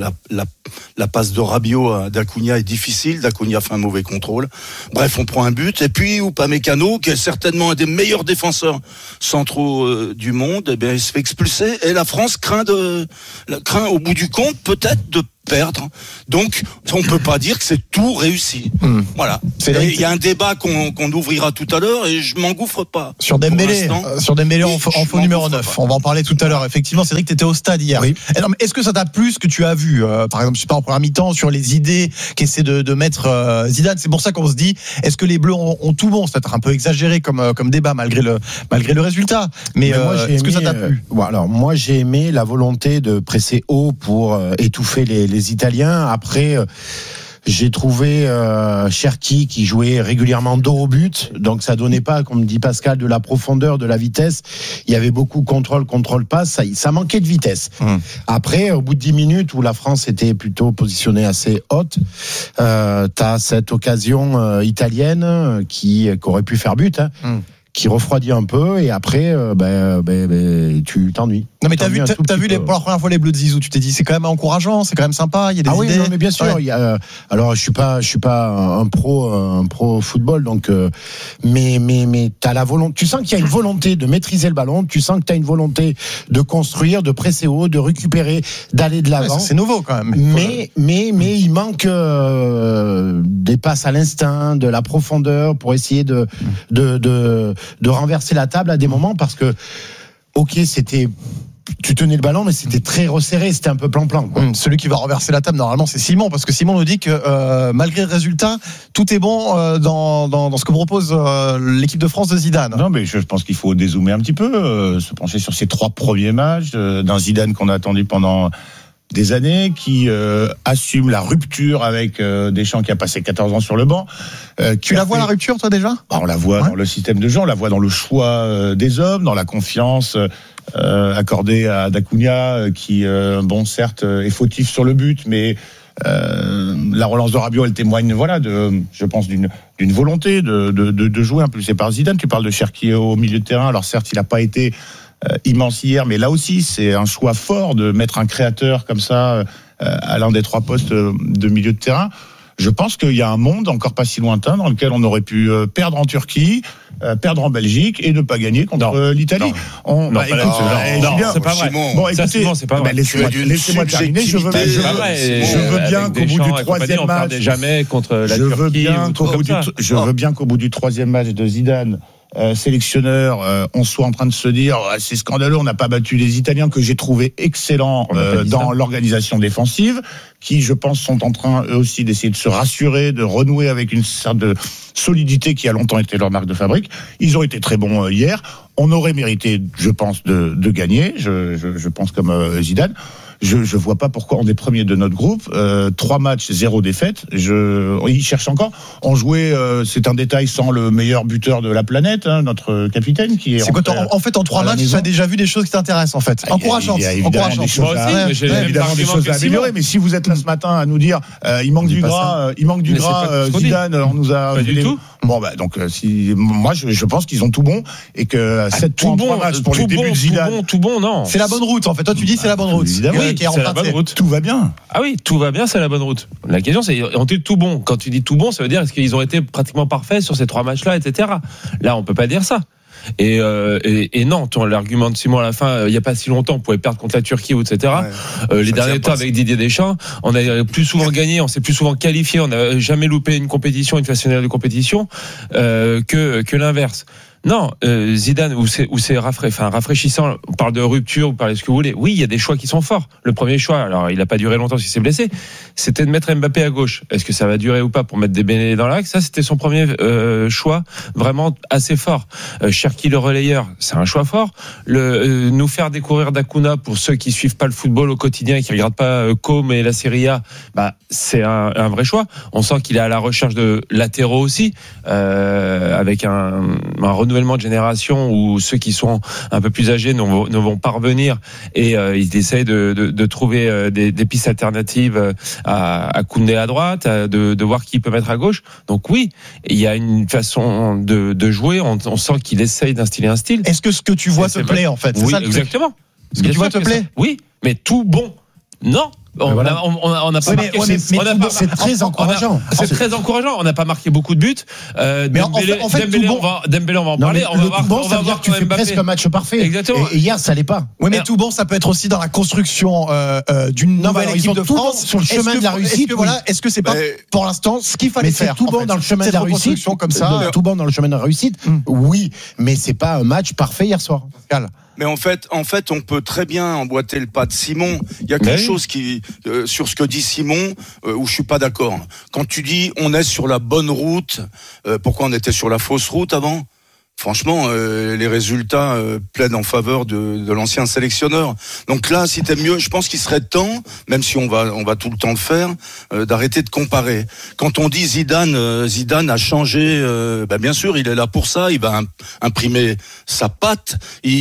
La passe de Rabiot à D'Acunha est difficile. D'Acunha fait un mauvais contrôle. Bref, on prend un but. Et puis, Upamecano, qui est certainement un des meilleurs défenseurs centraux du monde, il se fait expulser. Et la France craint au bout du compte, peut-être, de perdre. Donc, on peut pas dire que c'est tout réussi. Voilà. Il y a un débat qu'on ouvrira tout à l'heure et je m'engouffre pas. Sur Dembélé en faux numéro 9. On va en parler tout à l'heure. Effectivement, Cédric, t'étais au stade hier. Oui. Alors, est-ce que ça t'a plu ce que tu as vu, par exemple, je sais pas, en première mi-temps, sur les idées qu'essaie de mettre Zidane? C'est pour ça qu'on se dit, est-ce que les Bleus ont tout bon? C'est peut-être un peu exagéré comme débat malgré le résultat. Mais est-ce que ça t'a plu? Alors, moi, j'ai aimé la volonté de presser haut pour étouffer les Italiens. Après, j'ai trouvé Cherki qui jouait régulièrement dos au but, donc ça donnait pas, comme dit Pascal, de la profondeur, de la vitesse. Il y avait beaucoup contrôle passe, ça manquait de vitesse. Après, au bout de 10 minutes où la France était plutôt positionnée assez haute, t'as cette occasion italienne qui aurait pu faire but, qui refroidit un peu, et après tu t'ennuies. Non, mais t'as vu pour la première fois les Bleus de Zizou, tu t'es dit c'est quand même encourageant, c'est quand même sympa, il y a des idées. Oui, non, mais bien sûr. Ouais. Alors je suis pas un pro football, donc mais t'as la volonté. Tu sens qu'il y a une volonté de maîtriser le ballon. Tu sens que t'as une volonté de construire, de presser haut, de récupérer, d'aller de l'avant. Ouais, c'est nouveau quand même. Mais il manque des passes à l'instinct, de la profondeur pour essayer de renverser la table à des moments, parce que tu tenais le ballon, mais c'était très resserré, c'était un peu plan-plan. Celui qui va renverser la table, normalement, c'est Simon, parce que Simon nous dit que malgré le résultat, tout est bon dans ce que propose l'équipe de France de Zidane. Non, mais je pense qu'il faut dézoomer un petit peu, se pencher sur ces 3 premiers matchs d'un Zidane qu'on a attendu pendant des années, qui assume la rupture avec Deschamps qui a passé 14 ans sur le banc. Tu la vois la rupture, toi, déjà ? On la voit dans le système de jeu, on la voit dans le choix des hommes, dans la confiance accordée à D'Acunha, qui, certes, est fautif sur le but, mais la relance de Rabiot, elle témoigne, je pense, d'une volonté de jouer un peu. C'est par Zidane. Tu parles de Cherki au milieu de terrain. Alors certes, il n'a pas été immense hier, mais là aussi, c'est un choix fort de mettre un créateur comme ça à l'un des 3 postes de milieu de terrain. Je pense qu'il y a un monde encore pas si lointain dans lequel on aurait pu perdre en Turquie, perdre en Belgique et ne pas gagner contre l'Italie. Non, c'est pas vrai. Bon, écoutez, c'est pas vrai. Laissez-moi terminer. Je veux bien qu'au bout du 3e match, jamais contre la Turquie. Je veux bien qu'au bout du 3e match de Zidane, sélectionneur, on soit en train de se dire c'est scandaleux, on n'a pas battu les Italiens, que j'ai trouvé excellents dans l'organisation défensive, qui, je pense, sont en train eux aussi d'essayer de se rassurer, de renouer avec une sorte de solidité qui a longtemps été leur marque de fabrique. Ils ont été très bons hier. On aurait mérité, je pense, de gagner. Je pense comme Zidane. Je vois pas pourquoi on est premier de notre groupe. 3 matchs, 0 défaite. Ils cherchent encore. On jouait, c'est un détail, sans le meilleur buteur de la planète, notre capitaine, qui est. C'est quoi, en fait, en 3 matchs, tu as déjà vu des choses qui t'intéressent, en fait. Encourageantes. Il y a évidemment des choses à améliorer. Mais si vous êtes là ce matin à nous dire, il manque du gras, Zidane, on nous a. Pas du tout. Bon, donc, moi, je pense qu'ils ont tout bon, et que 7 points en 3 matchs pour les débuts de Zidane. Tout bon, non. C'est la bonne route, en fait. Toi, tu dis c'est la bonne route. Évidemment. C'est la bonne route. Tout va bien. Ah oui, tout va bien, c'est la bonne route. La question, c'est, ont-ils tout bon? Quand tu dis tout bon, ça veut dire est-ce qu'ils ont été pratiquement parfaits sur ces 3 matchs-là, etc. Là, on peut pas dire ça. Et non, l'argument de Simon à la fin, il n'y a pas si longtemps, on pouvait perdre contre la Turquie, etc. Les derniers temps avec Didier Deschamps, on a plus souvent gagné, on s'est plus souvent qualifié, on n'a jamais loupé une compétition, une phase finale de compétition que l'inverse. Non, Zidane, où c'est rafraîchissant. On parle de rupture, vous parlez ce que vous voulez. Oui, il y a des choix qui sont forts. Le premier choix, alors il n'a pas duré longtemps parce qu'il s'est blessé, c'était de mettre Mbappé à gauche. Est-ce que ça va durer ou pas pour mettre Dembélé dans l'axe? Ça, c'était son premier choix, vraiment assez fort. Cherki le relayeur, c'est un choix fort. Nous faire découvrir D'Acuna pour ceux qui suivent pas le football au quotidien et qui regardent pas Com et la Serie A, c'est un vrai choix. On sent qu'il est à la recherche de latéraux aussi, avec un renouvellement de génération où ceux qui sont un peu plus âgés ne vont pas revenir et ils essayent de trouver des pistes alternatives à Koundé à droite, de voir qui peut mettre à gauche. Donc oui, il y a une façon de jouer, on sent qu'il essaye d'instiller un style. Est-ce que ce que tu vois te plaît en fait? Oui, exactement. Ce que tu vois te plaît? Oui, mais tout bon. Non. On n'a pas marqué. C'est très encourageant. C'est très encourageant. On n'a pas marqué beaucoup de buts. Mais en fait, Dembélé, on va en parler. On va voir. Bon, ça veut dire que tu fais presque un match parfait. Exactement. Et hier, ça l'est pas. Oui, mais tout bon, ça peut être aussi dans la construction d'une nouvelle équipe de France sur le chemin de la réussite. Est-ce que c'est pas pour l'instant ce qu'il fallait faire? Tout bon dans le chemin de la réussite. Comme ça, tout bon dans le chemin de la réussite. Oui, mais c'est pas un match parfait hier soir, Pascal. Mais en fait, on peut très bien emboîter le pas de Simon. Il y a quelque chose qui, sur ce que dit Simon, où je suis pas d'accord. Quand tu dis on est sur la bonne route, pourquoi on était sur la fausse route avant? Franchement, les résultats plaident en faveur de l'ancien sélectionneur. Donc là, si t'aimes mieux, je pense qu'il serait temps, même si on va tout le temps le faire, d'arrêter de comparer. Quand on dit Zidane a changé, bien sûr, il est là pour ça. Il va imprimer sa patte.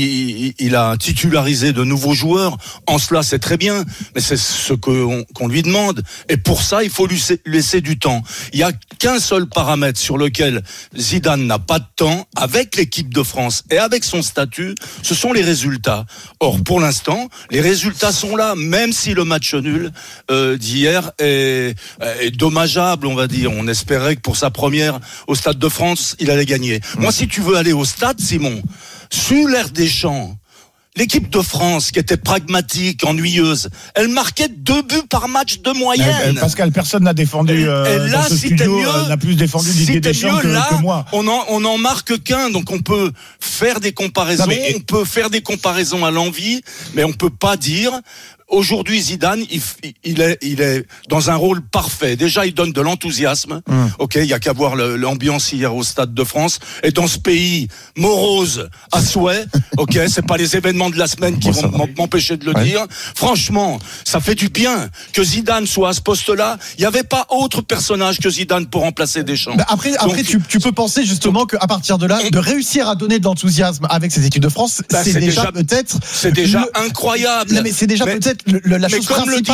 Il a titularisé de nouveaux joueurs. En cela, c'est très bien, mais c'est ce qu'on lui demande. Et pour ça, il faut lui laisser du temps. Il y a qu'un seul paramètre sur lequel Zidane n'a pas de temps avec l'équipe de France et avec son statut, ce sont les résultats. Or, pour l'instant, les résultats sont là, même si le match nul d'hier est dommageable, on va dire. On espérait que pour sa première au Stade de France, il allait gagner. Moi, si tu veux aller au stade, Simon, sous l'ère Deschamps, l'équipe de France, qui était pragmatique, ennuyeuse, elle marquait 2 buts par match de moyenne. Pascal, personne n'a défendu et là, dans ce studio, n'a plus défendu Didier Deschamps que moi. On en marque qu'un, donc on peut faire des comparaisons, on peut faire des comparaisons à l'envi, mais on peut pas dire. Aujourd'hui, Zidane, il est dans un rôle parfait. Déjà, il donne de l'enthousiasme. Ok, il y a qu'à voir l'ambiance hier au Stade de France. Et dans ce pays morose à souhait, ok, c'est pas les événements de la semaine qui vont m'empêcher de le dire. Franchement, ça fait du bien que Zidane soit à ce poste-là. Il n'y avait pas autre personnage que Zidane pour remplacer Deschamps. Après, tu peux penser justement qu'à partir de là, de réussir à donner de l'enthousiasme avec ces équipes de France, c'est déjà peut-être. C'est déjà incroyable. Non, mais c'est déjà peut-être la chose comme le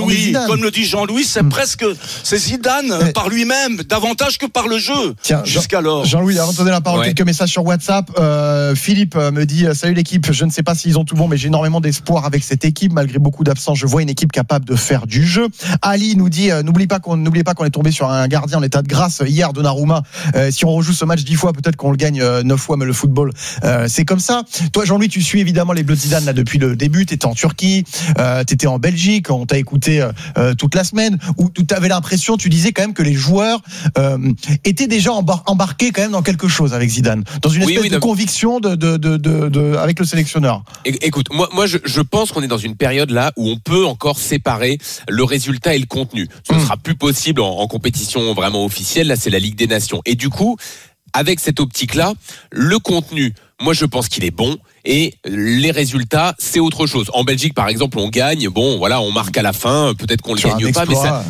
dit Jean-Louis, c'est Zidane par lui-même, davantage que par le jeu. Tiens, jusqu'alors. Jean-Louis a redonné la parole. Quelques messages sur WhatsApp. Philippe me dit: salut l'équipe, je ne sais pas s'ils ont tout bon, mais j'ai énormément d'espoir avec cette équipe. Malgré beaucoup d'absents, je vois une équipe capable de faire du jeu. Ali nous dit: n'oubliez pas qu'on est tombé sur un gardien en état de grâce hier, Donnarumma. Si on rejoue ce match 10 fois, peut-être qu'on le gagne 9 fois, mais le football, c'est comme ça. Toi, Jean-Louis, tu suis évidemment les Bleus de Zidane là depuis le début. T'étais en Turquie, t'étais en Belgique, on t'a écouté toute la semaine, où tu avais l'impression, tu disais quand même que les joueurs étaient déjà embarqués quand même dans quelque chose avec Zidane, dans une espèce de conviction avec le sélectionneur. Écoute, moi je pense qu'on est dans une période là où on peut encore séparer le résultat et le contenu. Ce ne sera plus possible en compétition vraiment officielle. Là, c'est la Ligue des Nations. Et du coup, avec cette optique-là, le contenu, moi je pense qu'il est bon. Et les résultats, c'est autre chose. En Belgique, par exemple, on gagne. Bon, voilà, on marque à la fin. Peut-être qu'on le gagne pas, mais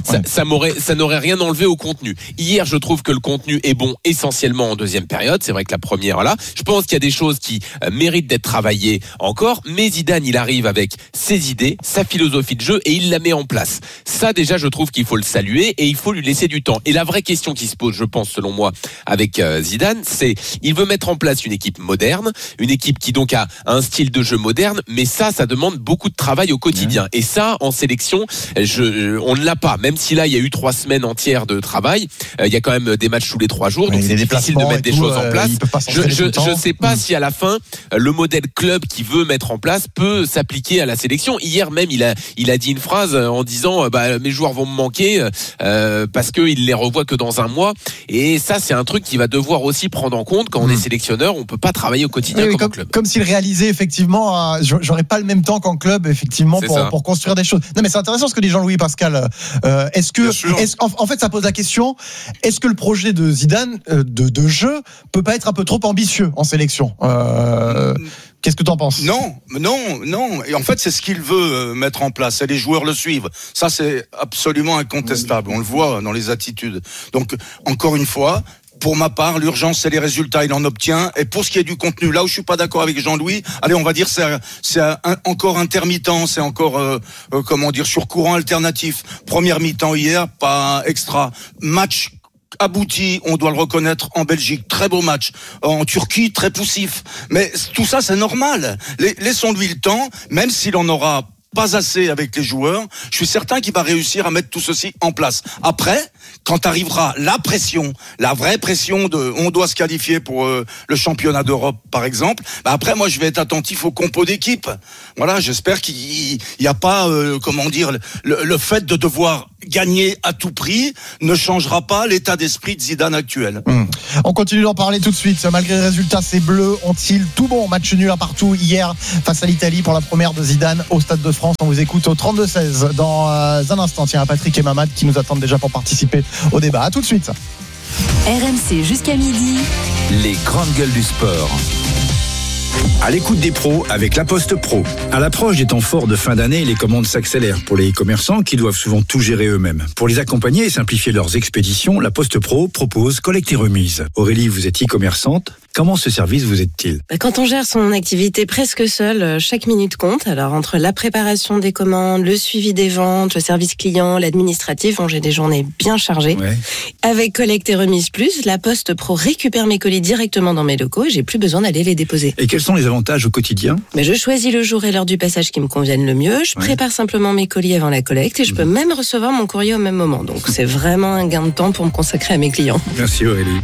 ça n'aurait rien enlevé au contenu. Hier, je trouve que le contenu est bon essentiellement en deuxième période. C'est vrai que la première, voilà. Je pense qu'il y a des choses qui méritent d'être travaillées encore. Mais Zidane, il arrive avec ses idées, sa philosophie de jeu et il la met en place. Ça, déjà, je trouve qu'il faut le saluer et il faut lui laisser du temps. Et la vraie question qui se pose, je pense, selon moi, avec Zidane, c'est il veut mettre en place une équipe moderne, une équipe qui donc a a un style de jeu moderne, mais ça demande beaucoup de travail au quotidien. Et ça, en sélection, on ne l'a pas. Même si là, il y a eu 3 semaines entières de travail, il y a quand même des matchs tous les 3 jours, donc c'est difficile de mettre des choses en place. Je sais pas si à la fin, le modèle club qu'il veut mettre en place peut s'appliquer à la sélection. Hier même, il a dit une phrase en disant mes joueurs vont me manquer parce qu'ils les revoient que dans un mois. Et ça, c'est un truc qu'il va devoir aussi prendre en compte quand on est sélectionneur. On peut pas travailler au quotidien comme club. Comme s'il réalisait effectivement, j'aurais pas le même temps qu'en club effectivement pour construire des choses. Non mais c'est intéressant ce que dit Jean-Louis Pascal. En fait ça pose la question, est-ce que le projet de Zidane de jeu peut pas être un peu trop ambitieux en sélection? Qu'est-ce que tu en penses? Non. Et en fait, c'est ce qu'il veut mettre en place. Et les joueurs le suivent. Ça, c'est absolument incontestable. On le voit dans les attitudes. Donc, encore une fois, pour ma part, l'urgence, c'est les résultats. Il en obtient. Et pour ce qui est du contenu, là où je suis pas d'accord avec Jean-Louis, allez, on va dire c'est encore intermittent, c'est encore sur courant alternatif. Première mi-temps hier, pas extra. Match abouti, on doit le reconnaître, en Belgique, très beau match. En Turquie, très poussif. Mais tout ça, c'est normal. Laissons-lui le temps, même s'il en aura pas assez avec les joueurs, je suis certain qu'il va réussir à mettre tout ceci en place. Après, quand arrivera la pression, la vraie pression on doit se qualifier pour le championnat d'Europe, par exemple, après, moi, je vais être attentif au compo d'équipe. Voilà, j'espère qu'il n'y a pas, le fait de devoir gagner à tout prix ne changera pas l'état d'esprit de Zidane actuel. On continue d'en parler tout de suite. Malgré les résultats, ces Bleus ont-ils tout bon? Match nul à partout hier face à l'Italie pour la première de Zidane au Stade de France. On vous écoute au 32-16 dans un instant. Tiens, Patrick et Mamad qui nous attendent déjà pour participer au débat. À tout de suite. RMC jusqu'à midi. Les grandes gueules du sport. À l'écoute des pros avec La Poste Pro. À l'approche des temps forts de fin d'année, les commandes s'accélèrent pour les commerçants qui doivent souvent tout gérer eux-mêmes. Pour les accompagner et simplifier leurs expéditions, La Poste Pro propose collecte et remise. Aurélie, vous êtes e-commerçante. Comment ce service vous aide-t-il? Quand on gère son activité presque seul, chaque minute compte. Alors entre la préparation des commandes, le suivi des ventes, le service client, l'administratif, j'ai des journées bien chargées. Ouais. Avec Collecte et Remise Plus, La Poste Pro récupère mes colis directement dans mes locaux et j'ai plus besoin d'aller les déposer. Et quels sont les avantages au quotidien? Je choisis le jour et l'heure du passage qui me conviennent le mieux. Je prépare simplement mes colis avant la collecte et je peux même recevoir mon courrier au même moment. Donc c'est vraiment un gain de temps pour me consacrer à mes clients. Merci Aurélie.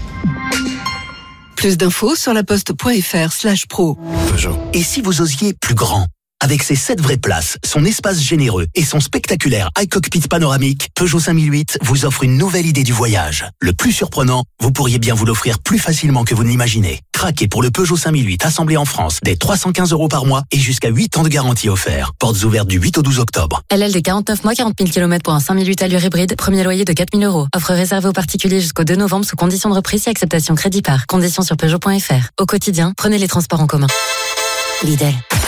Plus d'infos sur laposte.fr/pro. Peugeot. Et si vous osiez plus grand? Avec ses 7 vraies places, son espace généreux et son spectaculaire iCockpit panoramique, Peugeot 5008 vous offre une nouvelle idée du voyage. Le plus surprenant, vous pourriez bien vous l'offrir plus facilement que vous ne l'imaginez. Craquez pour le Peugeot 5008 assemblé en France dès 315 € par mois et jusqu'à 8 ans de garantie offert. Portes ouvertes du 8 au 12 octobre. LL de 49 mois, 40 000 km pour un 5008 allure hybride. Premier loyer de 4 000 €. Offre réservée aux particuliers jusqu'au 2 novembre sous conditions de reprise et acceptation crédit par. Conditions sur Peugeot.fr. Au quotidien, prenez les transports en commun. Lidl.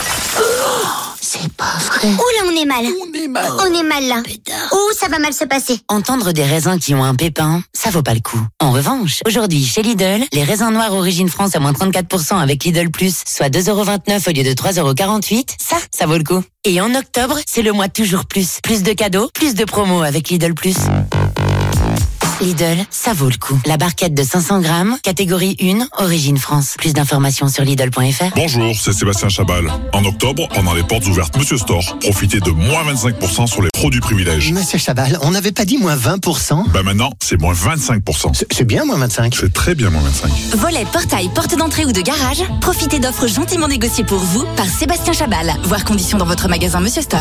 C'est pas vrai. Ouh là, on est mal. On est mal là. Ouh, ça va mal se passer. Entendre des raisins qui ont un pépin, ça vaut pas le coup. En revanche, aujourd'hui, chez Lidl, les raisins noirs origine France à moins 34% avec Lidl Plus, soit 2,29 € au lieu de 3,48 €, ça vaut le coup. Et en octobre, c'est le mois toujours plus. Plus de cadeaux, plus de promos avec Lidl Plus. Lidl, ça vaut le coup. La barquette de 500 grammes, catégorie 1, origine France. Plus d'informations sur Lidl.fr. Bonjour, c'est Sébastien Chabal. En octobre, pendant les portes ouvertes Monsieur Store, profitez de moins 25% sur les produits privilèges. Monsieur Chabal, on n'avait pas dit moins 20%? Maintenant, c'est moins 25%. C'est bien moins 25? C'est très bien moins 25. Volets, portail, porte d'entrée ou de garage, profitez d'offres gentiment négociées pour vous par Sébastien Chabal. Voir conditions dans votre magasin Monsieur Store.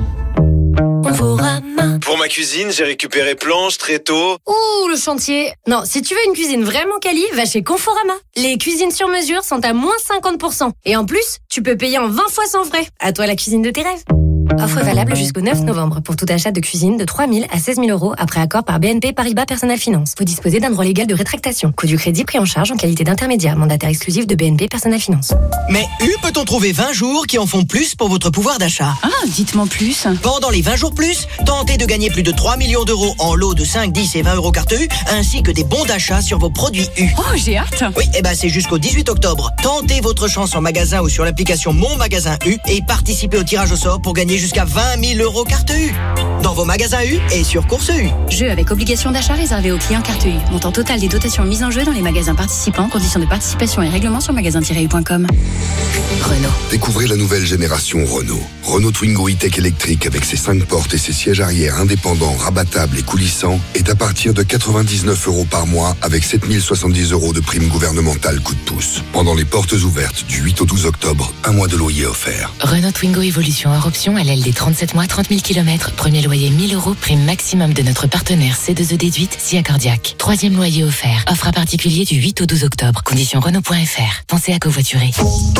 Pour ma cuisine, j'ai récupéré planches, tréteaux. Ouh, le chantier. Non, si tu veux une cuisine vraiment quali, va chez Conforama. Les cuisines sur mesure sont à moins 50%. Et en plus, tu peux payer en 20 fois sans frais. À toi la cuisine de tes rêves. Offre valable jusqu'au 9 novembre pour tout achat de cuisine de 3 000 à 16 000 € après accord par BNP Paribas Personnel Finance. Vous disposez d'un droit légal de rétractation. Coût du crédit pris en charge en qualité d'intermédiaire. Mandataire exclusif de BNP Personnel Finance. Mais peut-on trouver 20 jours qui en font plus pour votre pouvoir d'achat? Ah, dites-moi plus. Pendant les 20 jours plus, tentez de gagner plus de 3 millions € en lots de 5, 10 et 20 € carte U, ainsi que des bons d'achat sur vos produits U. Oh, j'ai hâte. Oui, c'est jusqu'au 18 octobre. Tentez votre chance en magasin ou sur l'application Mon Magasin U et participez au tirage au sort pour gagner jusqu'à 20 000 € carte U. Dans dans vos magasins U et sur Course U. Jeu avec obligation d'achat réservé aux clients carte U. Montant total des dotations mises en jeu dans les magasins participants. Conditions de participation et règlements sur magasin-u.com. Renault. Découvrez la nouvelle génération Renault. Renault Twingo E-Tech électrique avec ses 5 portes et ses sièges arrière indépendants, rabattables et coulissants est à partir de 99 € par mois avec 7070 € de prime gouvernementale coup de pouce. Pendant les portes ouvertes du 8 au 12 octobre, un mois de loyer offert. Renault Twingo Evolution hors option à LLD 37 mois, 30 000 km. Premier loyer 1 000 €, prime maximum de notre partenaire C2E déduite, SIA Cardiaque. Troisième loyer offert. Offre à particulier du 8 au 12 octobre. Conditions Renault.fr. Pensez à covoiturer.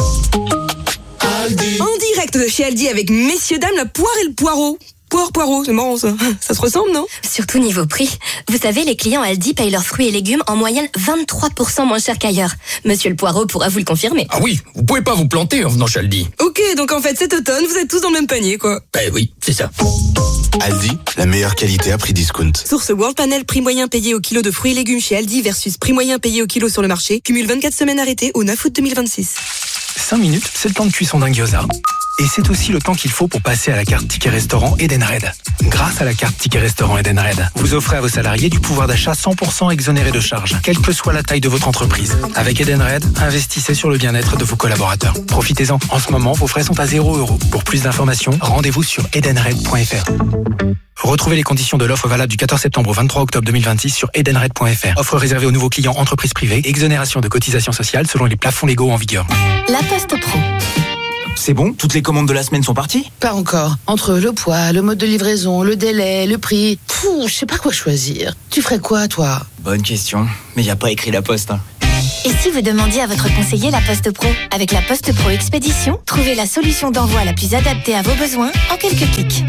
En direct de chez Aldi avec messieurs dames la poire et le poireau. Poireau, c'est marrant ça. Ça se ressemble, non? Surtout niveau prix. Vous savez, les clients Aldi payent leurs fruits et légumes en moyenne 23% moins cher qu'ailleurs. Monsieur le Poireau pourra vous le confirmer. Ah oui, vous pouvez pas vous planter en venant chez Aldi. Ok, donc en fait cet automne, vous êtes tous dans le même panier, quoi. Ben oui, c'est ça. Aldi, la meilleure qualité à prix discount. Source World Panel, prix moyen payé au kilo de fruits et légumes chez Aldi versus prix moyen payé au kilo sur le marché. Cumule 24 semaines arrêtées au 9 août 2026. 5 minutes, c'est le temps de cuisson d'un gyoza. Et c'est aussi le temps qu'il faut pour passer à la carte Ticket Restaurant Edenred. Grâce à la carte Ticket Restaurant Edenred, vous offrez à vos salariés du pouvoir d'achat 100% exonéré de charges, quelle que soit la taille de votre entreprise. Avec Edenred, investissez sur le bien-être de vos collaborateurs. Profitez-en. En ce moment, vos frais sont à 0 €. Pour plus d'informations, rendez-vous sur edenred.fr. Retrouvez les conditions de l'offre valable du 14 septembre au 23 octobre 2026 sur edenred.fr. Offre réservée aux nouveaux clients entreprises privées. Exonération de cotisations sociales selon les plafonds légaux en vigueur. La Poste Pro. C'est bon? Toutes les commandes de la semaine sont parties? Pas encore. Entre le poids, le mode de livraison, le délai, le prix... je sais pas quoi choisir. Tu ferais quoi, toi? Bonne question. Mais y a pas écrit la Poste. Et si vous demandiez à votre conseiller La Poste Pro? Avec La Poste Pro Expédition, trouvez la solution d'envoi la plus adaptée à vos besoins en quelques clics.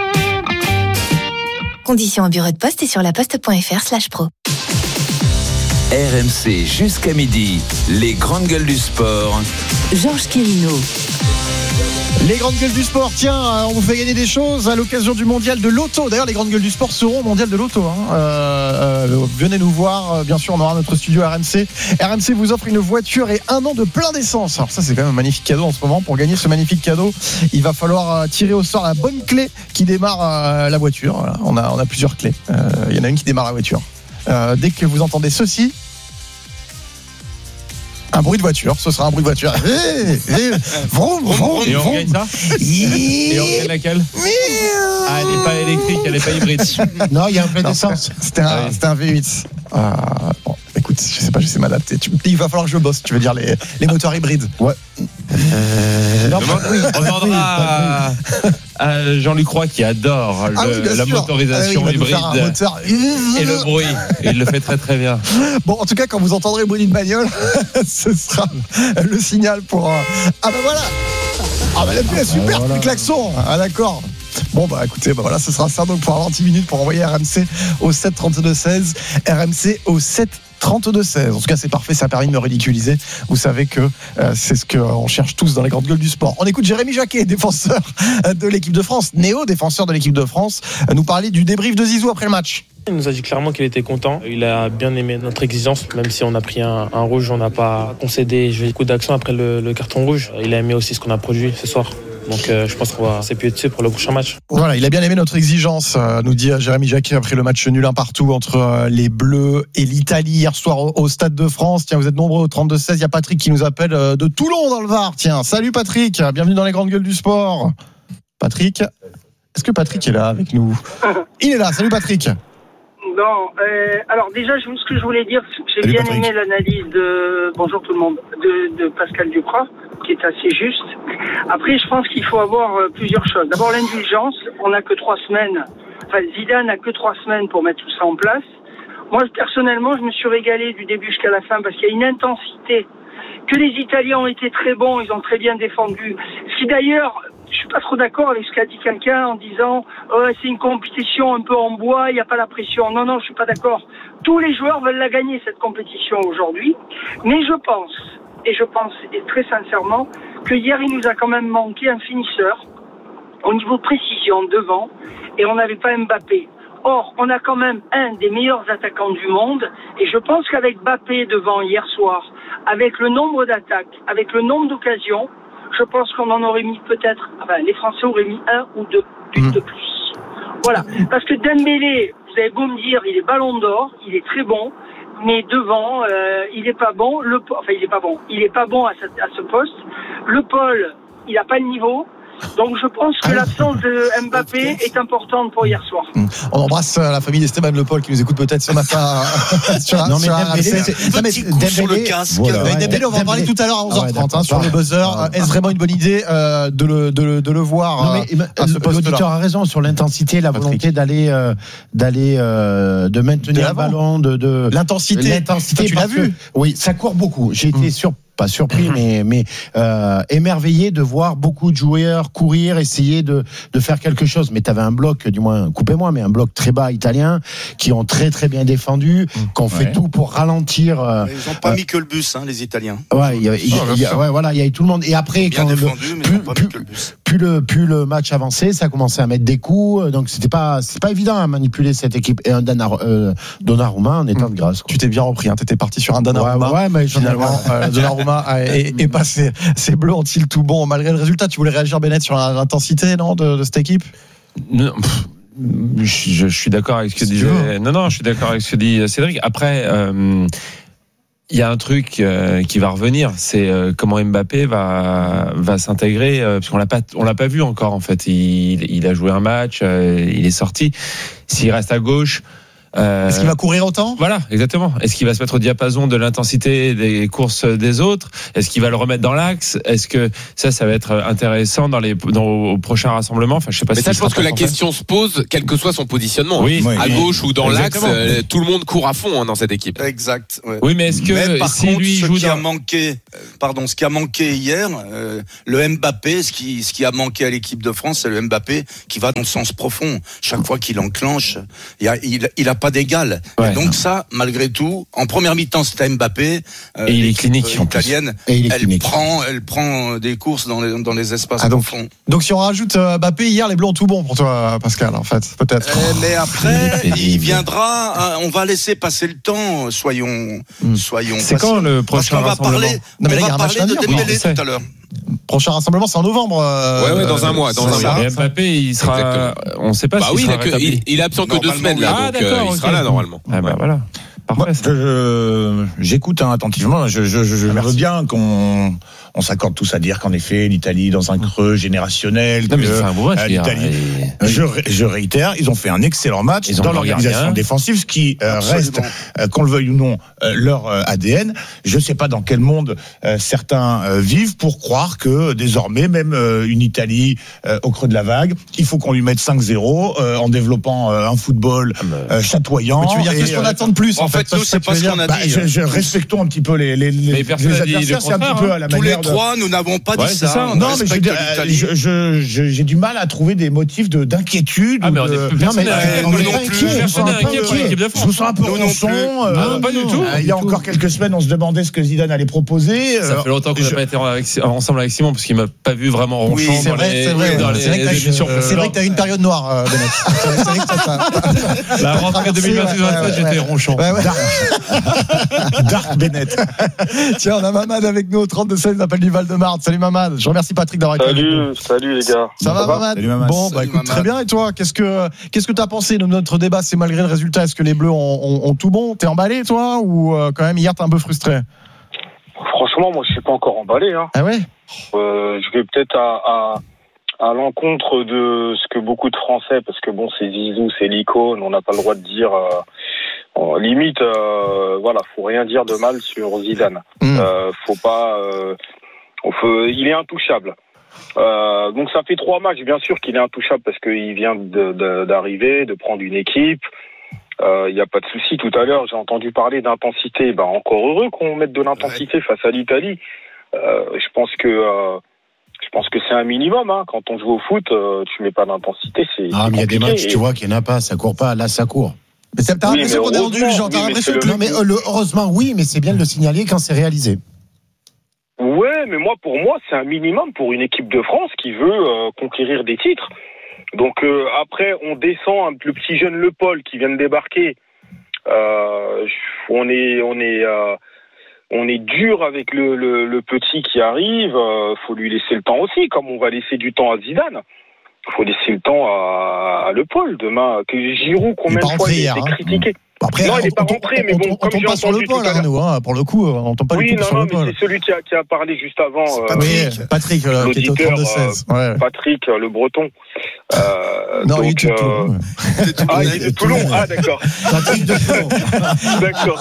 Conditions au bureau de poste et sur laposte.fr/pro. RMC jusqu'à midi, les grandes gueules du sport. Georges Quirino. Les grandes gueules du sport, tiens, on vous fait gagner des choses à l'occasion du mondial de l'auto. D'ailleurs, les grandes gueules du sport seront au mondial de l'auto. Venez nous voir, bien sûr, on aura notre studio RMC. RMC vous offre une voiture et 1 an de plein d'essence. Alors ça, c'est quand même un magnifique cadeau en ce moment. Pour gagner ce magnifique cadeau, il va falloir tirer au sort la bonne clé qui démarre la voiture. Voilà. On a plusieurs clés. Il y en a une qui démarre la voiture. Dès que vous entendez ceci, un bruit de voiture, ce sera un bruit de voiture. Vroom, vroom, et on vroom. gagne ça. Et on gagne laquelle? Ah, elle n'est pas électrique, elle n'est pas hybride. Non, il y a un plein d'essence. C'était un V8. Bon, écoute, je sais pas, j'essaie de m'adapter. Il va falloir que je bosse, tu veux dire les moteurs hybrides. Ouais. On demandera à Jean-Luc Roy qui adore la motorisation hybride et le bruit. Et il le fait très très bien. Bon, en tout cas, quand vous entendrez le bruit d'une bagnole, ce sera le signal pour. Ah ben voilà. Ah ben là, super, le klaxon. Ah d'accord. Bon bah écoutez, bah voilà, ce sera ça donc pour avoir 10 minutes pour envoyer RMC au 7 32 16, RMC au 7 32 16. En tout cas, c'est parfait, ça a permis de me ridiculiser. Vous savez que c'est ce qu'on cherche tous dans les grandes gueules du sport. On écoute Jérémy Jacquet, défenseur de l'équipe de France, néo-défenseur de l'équipe de France, nous parler du débrief de Zizou après le match. Il nous a dit clairement qu'il était content. Il a bien aimé notre exigence, même si on a pris un rouge, on n'a pas concédé beaucoup d'action après le carton rouge. Il a aimé aussi ce qu'on a produit ce soir. Donc je pense qu'on va s'appuyer dessus pour le prochain match. Voilà, il a bien aimé notre exigence, nous dit Jérémy Jacquet après le match nul 1 partout entre les Bleus et l'Italie hier soir au Stade de France. Tiens, vous êtes nombreux au 32-16, il y a Patrick qui nous appelle de Toulon dans le Var. Tiens, salut Patrick, bienvenue dans les grandes gueules du sport. Patrick, est-ce que Patrick est là avec nous? Il est là, salut Patrick. Non, alors déjà, ce que je voulais dire, j'ai bien aimé l'analyse bonjour tout le monde, de Pascal Duprat, qui est assez juste. Après, je pense qu'il faut avoir plusieurs choses. D'abord, l'indulgence, on n'a que 3 semaines, Zidane n'a que 3 semaines pour mettre tout ça en place. Moi, personnellement, je me suis régalé du début jusqu'à la fin, parce qu'il y a une intensité, que les Italiens ont été très bons, ils ont très bien défendu. Ce qui d'ailleurs... Je suis pas trop d'accord avec ce qu'a dit quelqu'un en disant c'est une compétition un peu en bois, il n'y a pas la pression. Non, je suis pas d'accord. Tous les joueurs veulent la gagner cette compétition aujourd'hui, mais je pense et très sincèrement que hier il nous a quand même manqué un finisseur au niveau précision devant et on n'avait pas Mbappé. Or, on a quand même un des meilleurs attaquants du monde et je pense qu'avec Mbappé devant hier soir, avec le nombre d'attaques, avec le nombre d'occasions, je pense qu'on en aurait mis peut-être, les Français auraient mis 1 ou 2 buts de plus. Voilà. Parce que Dembélé, vous avez beau me dire, il est ballon d'or, il est très bon, mais devant, il est pas bon. Il est pas bon. Il est pas bon à ce poste. Le Paul, il a pas le niveau. Donc je pense que l'absence de Mbappé est importante pour hier soir. On embrasse la famille d'Esteban Le Paul qui nous écoute peut-être ce matin non mais Dembélé, sur le casque. Dembélé, on va en parler tout à l'heure à 11h30 sur le buzzer. Est-ce vraiment une bonne idée de le voir à ce poste-là? L'auditeur a raison sur l'intensité, la volonté de maintenir le ballon, de l'intensité. Tu l'as vu? Oui, ça court beaucoup. J'ai été pas surpris, mais émerveillé de voir beaucoup de joueurs courir, essayer de faire quelque chose. Mais tu avais un bloc, du moins, coupez-moi, mais un bloc très bas italien, qui ont très très bien défendu, qui ont fait tout pour ralentir. Ils n'ont pas mis que le bus, les Italiens. Ouais, il y a eu tout le monde. Et après, bien défendu, mais ils n'ont pas mis que le bus. Plus le match avançait, ça a commencé à mettre des coups. Donc c'est pas évident à manipuler cette équipe. Et un Donnarumma en état de grâce. Tu t'es bien repris, t'étais parti sur un Donnarumma. Ouais, mais finalement, Donnarumma est passé. Ces Bleus ont-ils tout bon malgré le résultat? Tu voulais réagir, Bennett, sur l'intensité de cette équipe? Non, je suis d'accord avec ce que disait. Non, je suis d'accord avec ce que dit Cédric. Après, il y a un truc qui va revenir, c'est comment Mbappé va s'intégrer, parce qu'on l'a pas vu encore en fait. Il a joué un match, il est sorti. S'il reste à gauche. Est-ce qu'il va courir autant? Voilà, exactement. Est-ce qu'il va se mettre au diapason de l'intensité des courses des autres? Est-ce qu'il va le remettre dans l'axe? Est-ce que ça va être intéressant au prochain rassemblement? Enfin, je sais pas. Mais ça, je pense que la question se pose, quel que soit son positionnement. Oui, à gauche ou dans l'axe, tout le monde court à fond dans cette équipe. Exact. Ouais. Oui, mais est-ce que par si contre, lui joue ce qui a manqué hier, le Mbappé, ce qui a manqué à l'équipe de France, c'est le Mbappé qui va dans le sens profond. Chaque fois qu'il enclenche, il a pas d'égal. Ouais, et donc ça, malgré tout, en première mi-temps, c'était Mbappé. Et il est clinique italienne. Elle prend des courses dans les espaces profonds. Donc si on rajoute Mbappé, hier les Bleus ont tout bon pour toi, Pascal, en fait, peut-être. Mais après, il viendra. On va laisser passer le temps. Soyons. C'est quand le prochain rassemblement? On va parler de Dembélé tout à l'heure. Prochain rassemblement, c'est en novembre. Ouais, dans un mois. Et Mbappé, il sera. Exactement. On ne sait pas. Il est absent que 2 semaines là, donc il sera là normalement. Voilà. Moi, j'écoute attentivement. Je veux bien qu'on s'accorde tous à dire qu'en effet l'Italie est dans un creux générationnel. Non, mais c'est un beau match, l'Italie. Je réitère, ils ont fait un excellent match dans l'organisation défensive, ce qui reste, qu'on le veuille ou non, leur ADN. Je ne sais pas dans quel monde certains vivent pour croire que désormais même une Italie au creux de la vague, il faut qu'on lui mette 5-0 en développant un football chatoyant. Mais tu veux dire qu'est-ce qu'on attend de plus? En fait, nous, c'est pas ce qu'on a dit. Respectons un petit peu les adversaires, c'est un petit peu à la manière. Tous les trois, nous n'avons pas dit ça. Non, mais j'ai du mal à trouver des motifs d'inquiétude. Ah, mais on est inquiet. Je me sens un peu ronchon. Pas du tout. Il y a encore quelques semaines, on se demandait ce que Zidane allait proposer. Ça fait longtemps qu'on n'a pas été ensemble avec Simon, parce qu'il m'a pas vu vraiment ronchon dans les émissions. C'est vrai que tu as une période noire, Bennett. C'est vrai que la rentrée 2022, j'étais ronchon. Dark Bennett. Tiens, on a Mamad avec nous au 32-16, il appelle du Val-de-Marne. Salut Mamad. Je remercie Patrick d'avoir été avec nous. Salut les gars. Ça va Mamad? Bon, écoute, Mamad. Très bien. Et toi, qu'est-ce que t'as pensé de notre débat? C'est malgré le résultat, est-ce que les Bleus ont tout bon? T'es emballé toi, ou quand même hier t'es un peu frustré? Franchement, moi je suis pas encore emballé. Ah ouais? Je vais peut-être à l'encontre de ce que beaucoup de Français, parce que bon, c'est Zizou, c'est l'icône, on n'a pas le droit de dire. Limite, faut rien dire de mal sur Zidane. Faut pas. Il est intouchable. Donc ça fait 3 matchs, bien sûr qu'il est intouchable parce qu'il vient d'arriver, de prendre une équipe. Il n'y a pas de souci. Tout à l'heure, j'ai entendu parler d'intensité. Encore heureux qu'on mette de l'intensité face à l'Italie. Je pense que c'est un minimum. Quand on joue au foot, tu mets pas d'intensité. Mais il y a des matchs, tu vois, qu'il n'y en a pas. Ça court pas. Là, ça court. Mais t'as l'impression qu'on est rendu, genre, t'as l'impression que... Non, mais heureusement, oui, mais c'est bien de le signaler quand c'est réalisé. Ouais, mais pour moi, c'est un minimum pour une équipe de France qui veut conquérir des titres. Donc après, on descend le petit jeune Le Paul qui vient de débarquer. On est dur avec le petit qui arrive. Faut lui laisser le temps aussi, comme on va laisser du temps à Zidane. Faut laisser le temps à Le pôle demain. Que Giroud, combien de fois il a été critiqué. Après, non, il n'est pas rentré, mais bon, on tombe pas sur le pôle, nous, pour le coup, on tombe pas du tout sur le pôle. Oui, c'est celui qui a parlé juste avant. Patrick, qui était au 32-16. Patrick, le breton. Non, donc, il est de Toulon. Il est de Toulon. Ah, d'accord. Patrick de Toulon. D'accord.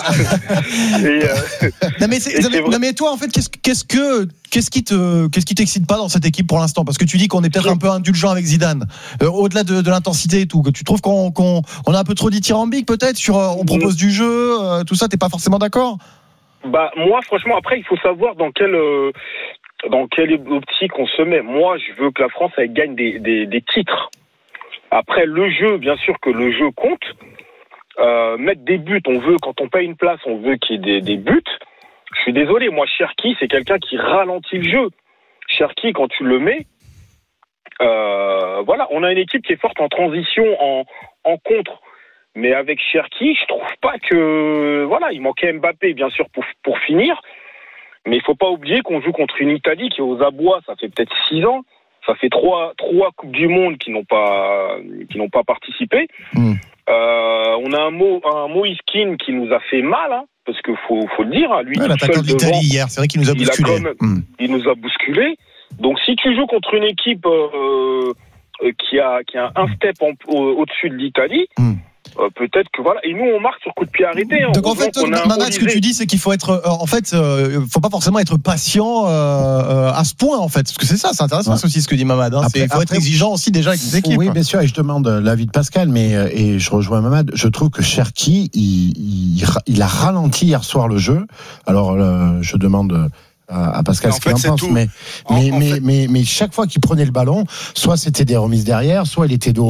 Non, mais toi, en fait, qu'est-ce qui t'excite pas dans cette équipe pour l'instant? Parce que tu dis qu'on est peut-être un peu indulgent avec Zidane. Au-delà de l'intensité et tout, que tu trouves qu'on a un peu trop dithyrambique peut-être sur on propose du jeu, tout ça, t'es pas forcément d'accord? Bah moi, franchement, après, il faut savoir dans quelle optique on se met. Moi, je veux que la France elle gagne des titres. Après, le jeu, bien sûr que le jeu compte. Mettre des buts, quand on paye une place, on veut qu'il y ait des buts. Je suis désolé, moi, Cherki, c'est quelqu'un qui ralentit le jeu. Cherki, quand tu le mets, voilà, on a une équipe qui est forte en transition, en contre. Mais avec Cherki, je trouve pas que... Voilà, il manquait Mbappé, bien sûr, pour finir. Mais il faut pas oublier qu'on joue contre une Italie qui est aux abois, ça fait peut-être 6 ans. Ça fait 3 Coupes du Monde qui n'ont pas participé. On a un Moïse Kean qui nous a fait mal, hein, parce qu'il faut le dire. Hein, lui, l'attaquant de l'Italie hier, c'est vrai qu'il nous a bousculé. Il nous a bousculé. Donc si tu joues contre une équipe qui a un step au-dessus de l'Italie... peut-être que voilà, et nous on marque sur coup de pied arrêté. Donc en fait, Mamad, ce que tu dis, c'est qu'il faut être, faut pas forcément être patient à ce point, en fait, parce que c'est ça, c'est intéressant aussi ce que dit Mamad. Il faut être exigeant aussi déjà avec ses équipes. Oui, bien sûr, et je demande l'avis de Pascal, mais et je rejoins Mamad. Je trouve que Cherki, il a ralenti hier soir le jeu. Alors, je demande à Pascal ce qu'il en pense, mais chaque fois qu'il prenait le ballon, soit c'était des remises derrière, soit il était dos